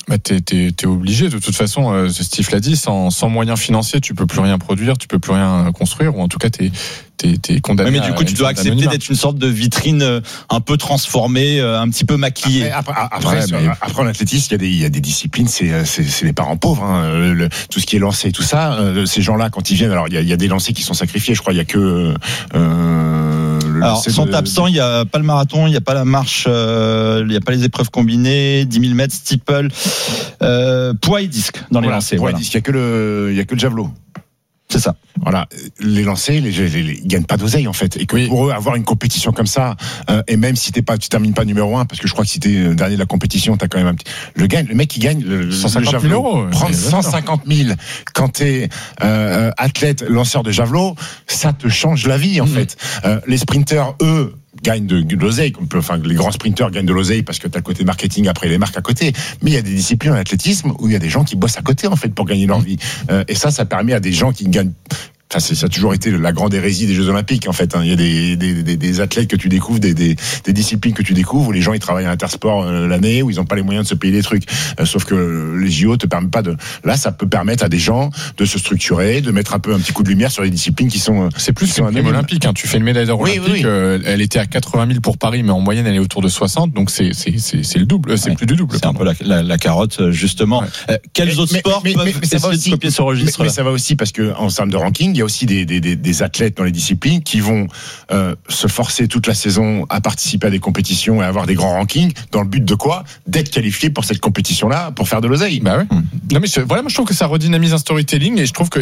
Bah t'es, t'es, t'es obligé de toute façon. Euh, Steve l'a dit, sans, sans moyens financiers, tu peux plus rien produire, tu peux plus rien construire, ou en tout cas t'es T'es, t'es condamné. Oui, mais du coup, tu dois accepter d'anonymat. D'être une sorte de vitrine un peu transformée, un petit peu maquillée. Après, après, après, ouais, mais... après en athlétisme, il y a des, il y a des disciplines, c'est, c'est, c'est les parents pauvres. Hein. Le, tout ce qui est lancé, tout ça, euh, ces gens-là, quand ils viennent, alors il y a, il y a des lancers qui sont sacrifiés. Je crois, il y a que. Euh, alors, sont de... absents. Il n'y a pas le marathon, il n'y a pas la marche, euh, il n'y a pas les épreuves combinées, dix mille mètres, steeple, euh, poids et disque dans les voilà, lancers. Poids voilà. et disque. Il y a que le, il y a que le javelot. C'est ça. Voilà, les lancers, les, les, les, ils gagnent pas d'oseille en fait, et que oui. Pour eux avoir une compétition comme ça, euh, et même si t'es pas, tu termines pas numéro un, parce que je crois que si t'es dernier de la compétition, t'as quand même un petit, le gagne, le mec qui gagne le, cent cinquante mille euros, prendre cent cinquante mille quand t'es euh, athlète, lanceur de javelot, ça te change la vie en mmh. fait. Euh, les sprinters, eux, gagnent de, de l'oseille, enfin les grands sprinteurs gagnent de l'oseille parce que t'as le côté marketing après les marques à côté, mais il y a des disciplines en athlétisme où il y a des gens qui bossent à côté en fait pour gagner leur vie, euh, et ça ça permet à des gens qui gagnent. Enfin, c'est, ça a toujours été la grande hérésie des Jeux Olympiques en fait. Hein. Il y a des, des, des, des athlètes que tu découvres, des, des, des disciplines que tu découvres où les gens ils travaillent à Intersport euh, l'année, où ils n'ont pas les moyens de se payer des trucs. Euh, sauf que les J O te permettent pas de. Là, ça peut permettre à des gens de se structurer, de mettre un peu un petit coup de lumière sur les disciplines qui sont. C'est plus qu'une prime olympique. Hein. Tu fais une médaille d'or oui, olympique. Oui, oui. Euh, elle était à quatre-vingt mille pour Paris, mais en moyenne elle est autour de soixante. Donc c'est c'est c'est, c'est le double. C'est ouais. plus du double. C'est pardon. un peu la, la, la carotte justement. Ouais. Euh, quels mais, autres mais, sports mais, peuvent mais, mais essayer aussi, de copier ce registre? Mais, mais ça va aussi parce que en termes de ranking, il y a aussi des des, des des athlètes dans les disciplines qui vont euh, se forcer toute la saison à participer à des compétitions et à avoir des grands rankings dans le but de quoi? D'être qualifié pour cette compétition-là, pour faire de l'oseille. Bah ouais. Non mais je, voilà, moi je trouve que ça redynamise un storytelling et je trouve que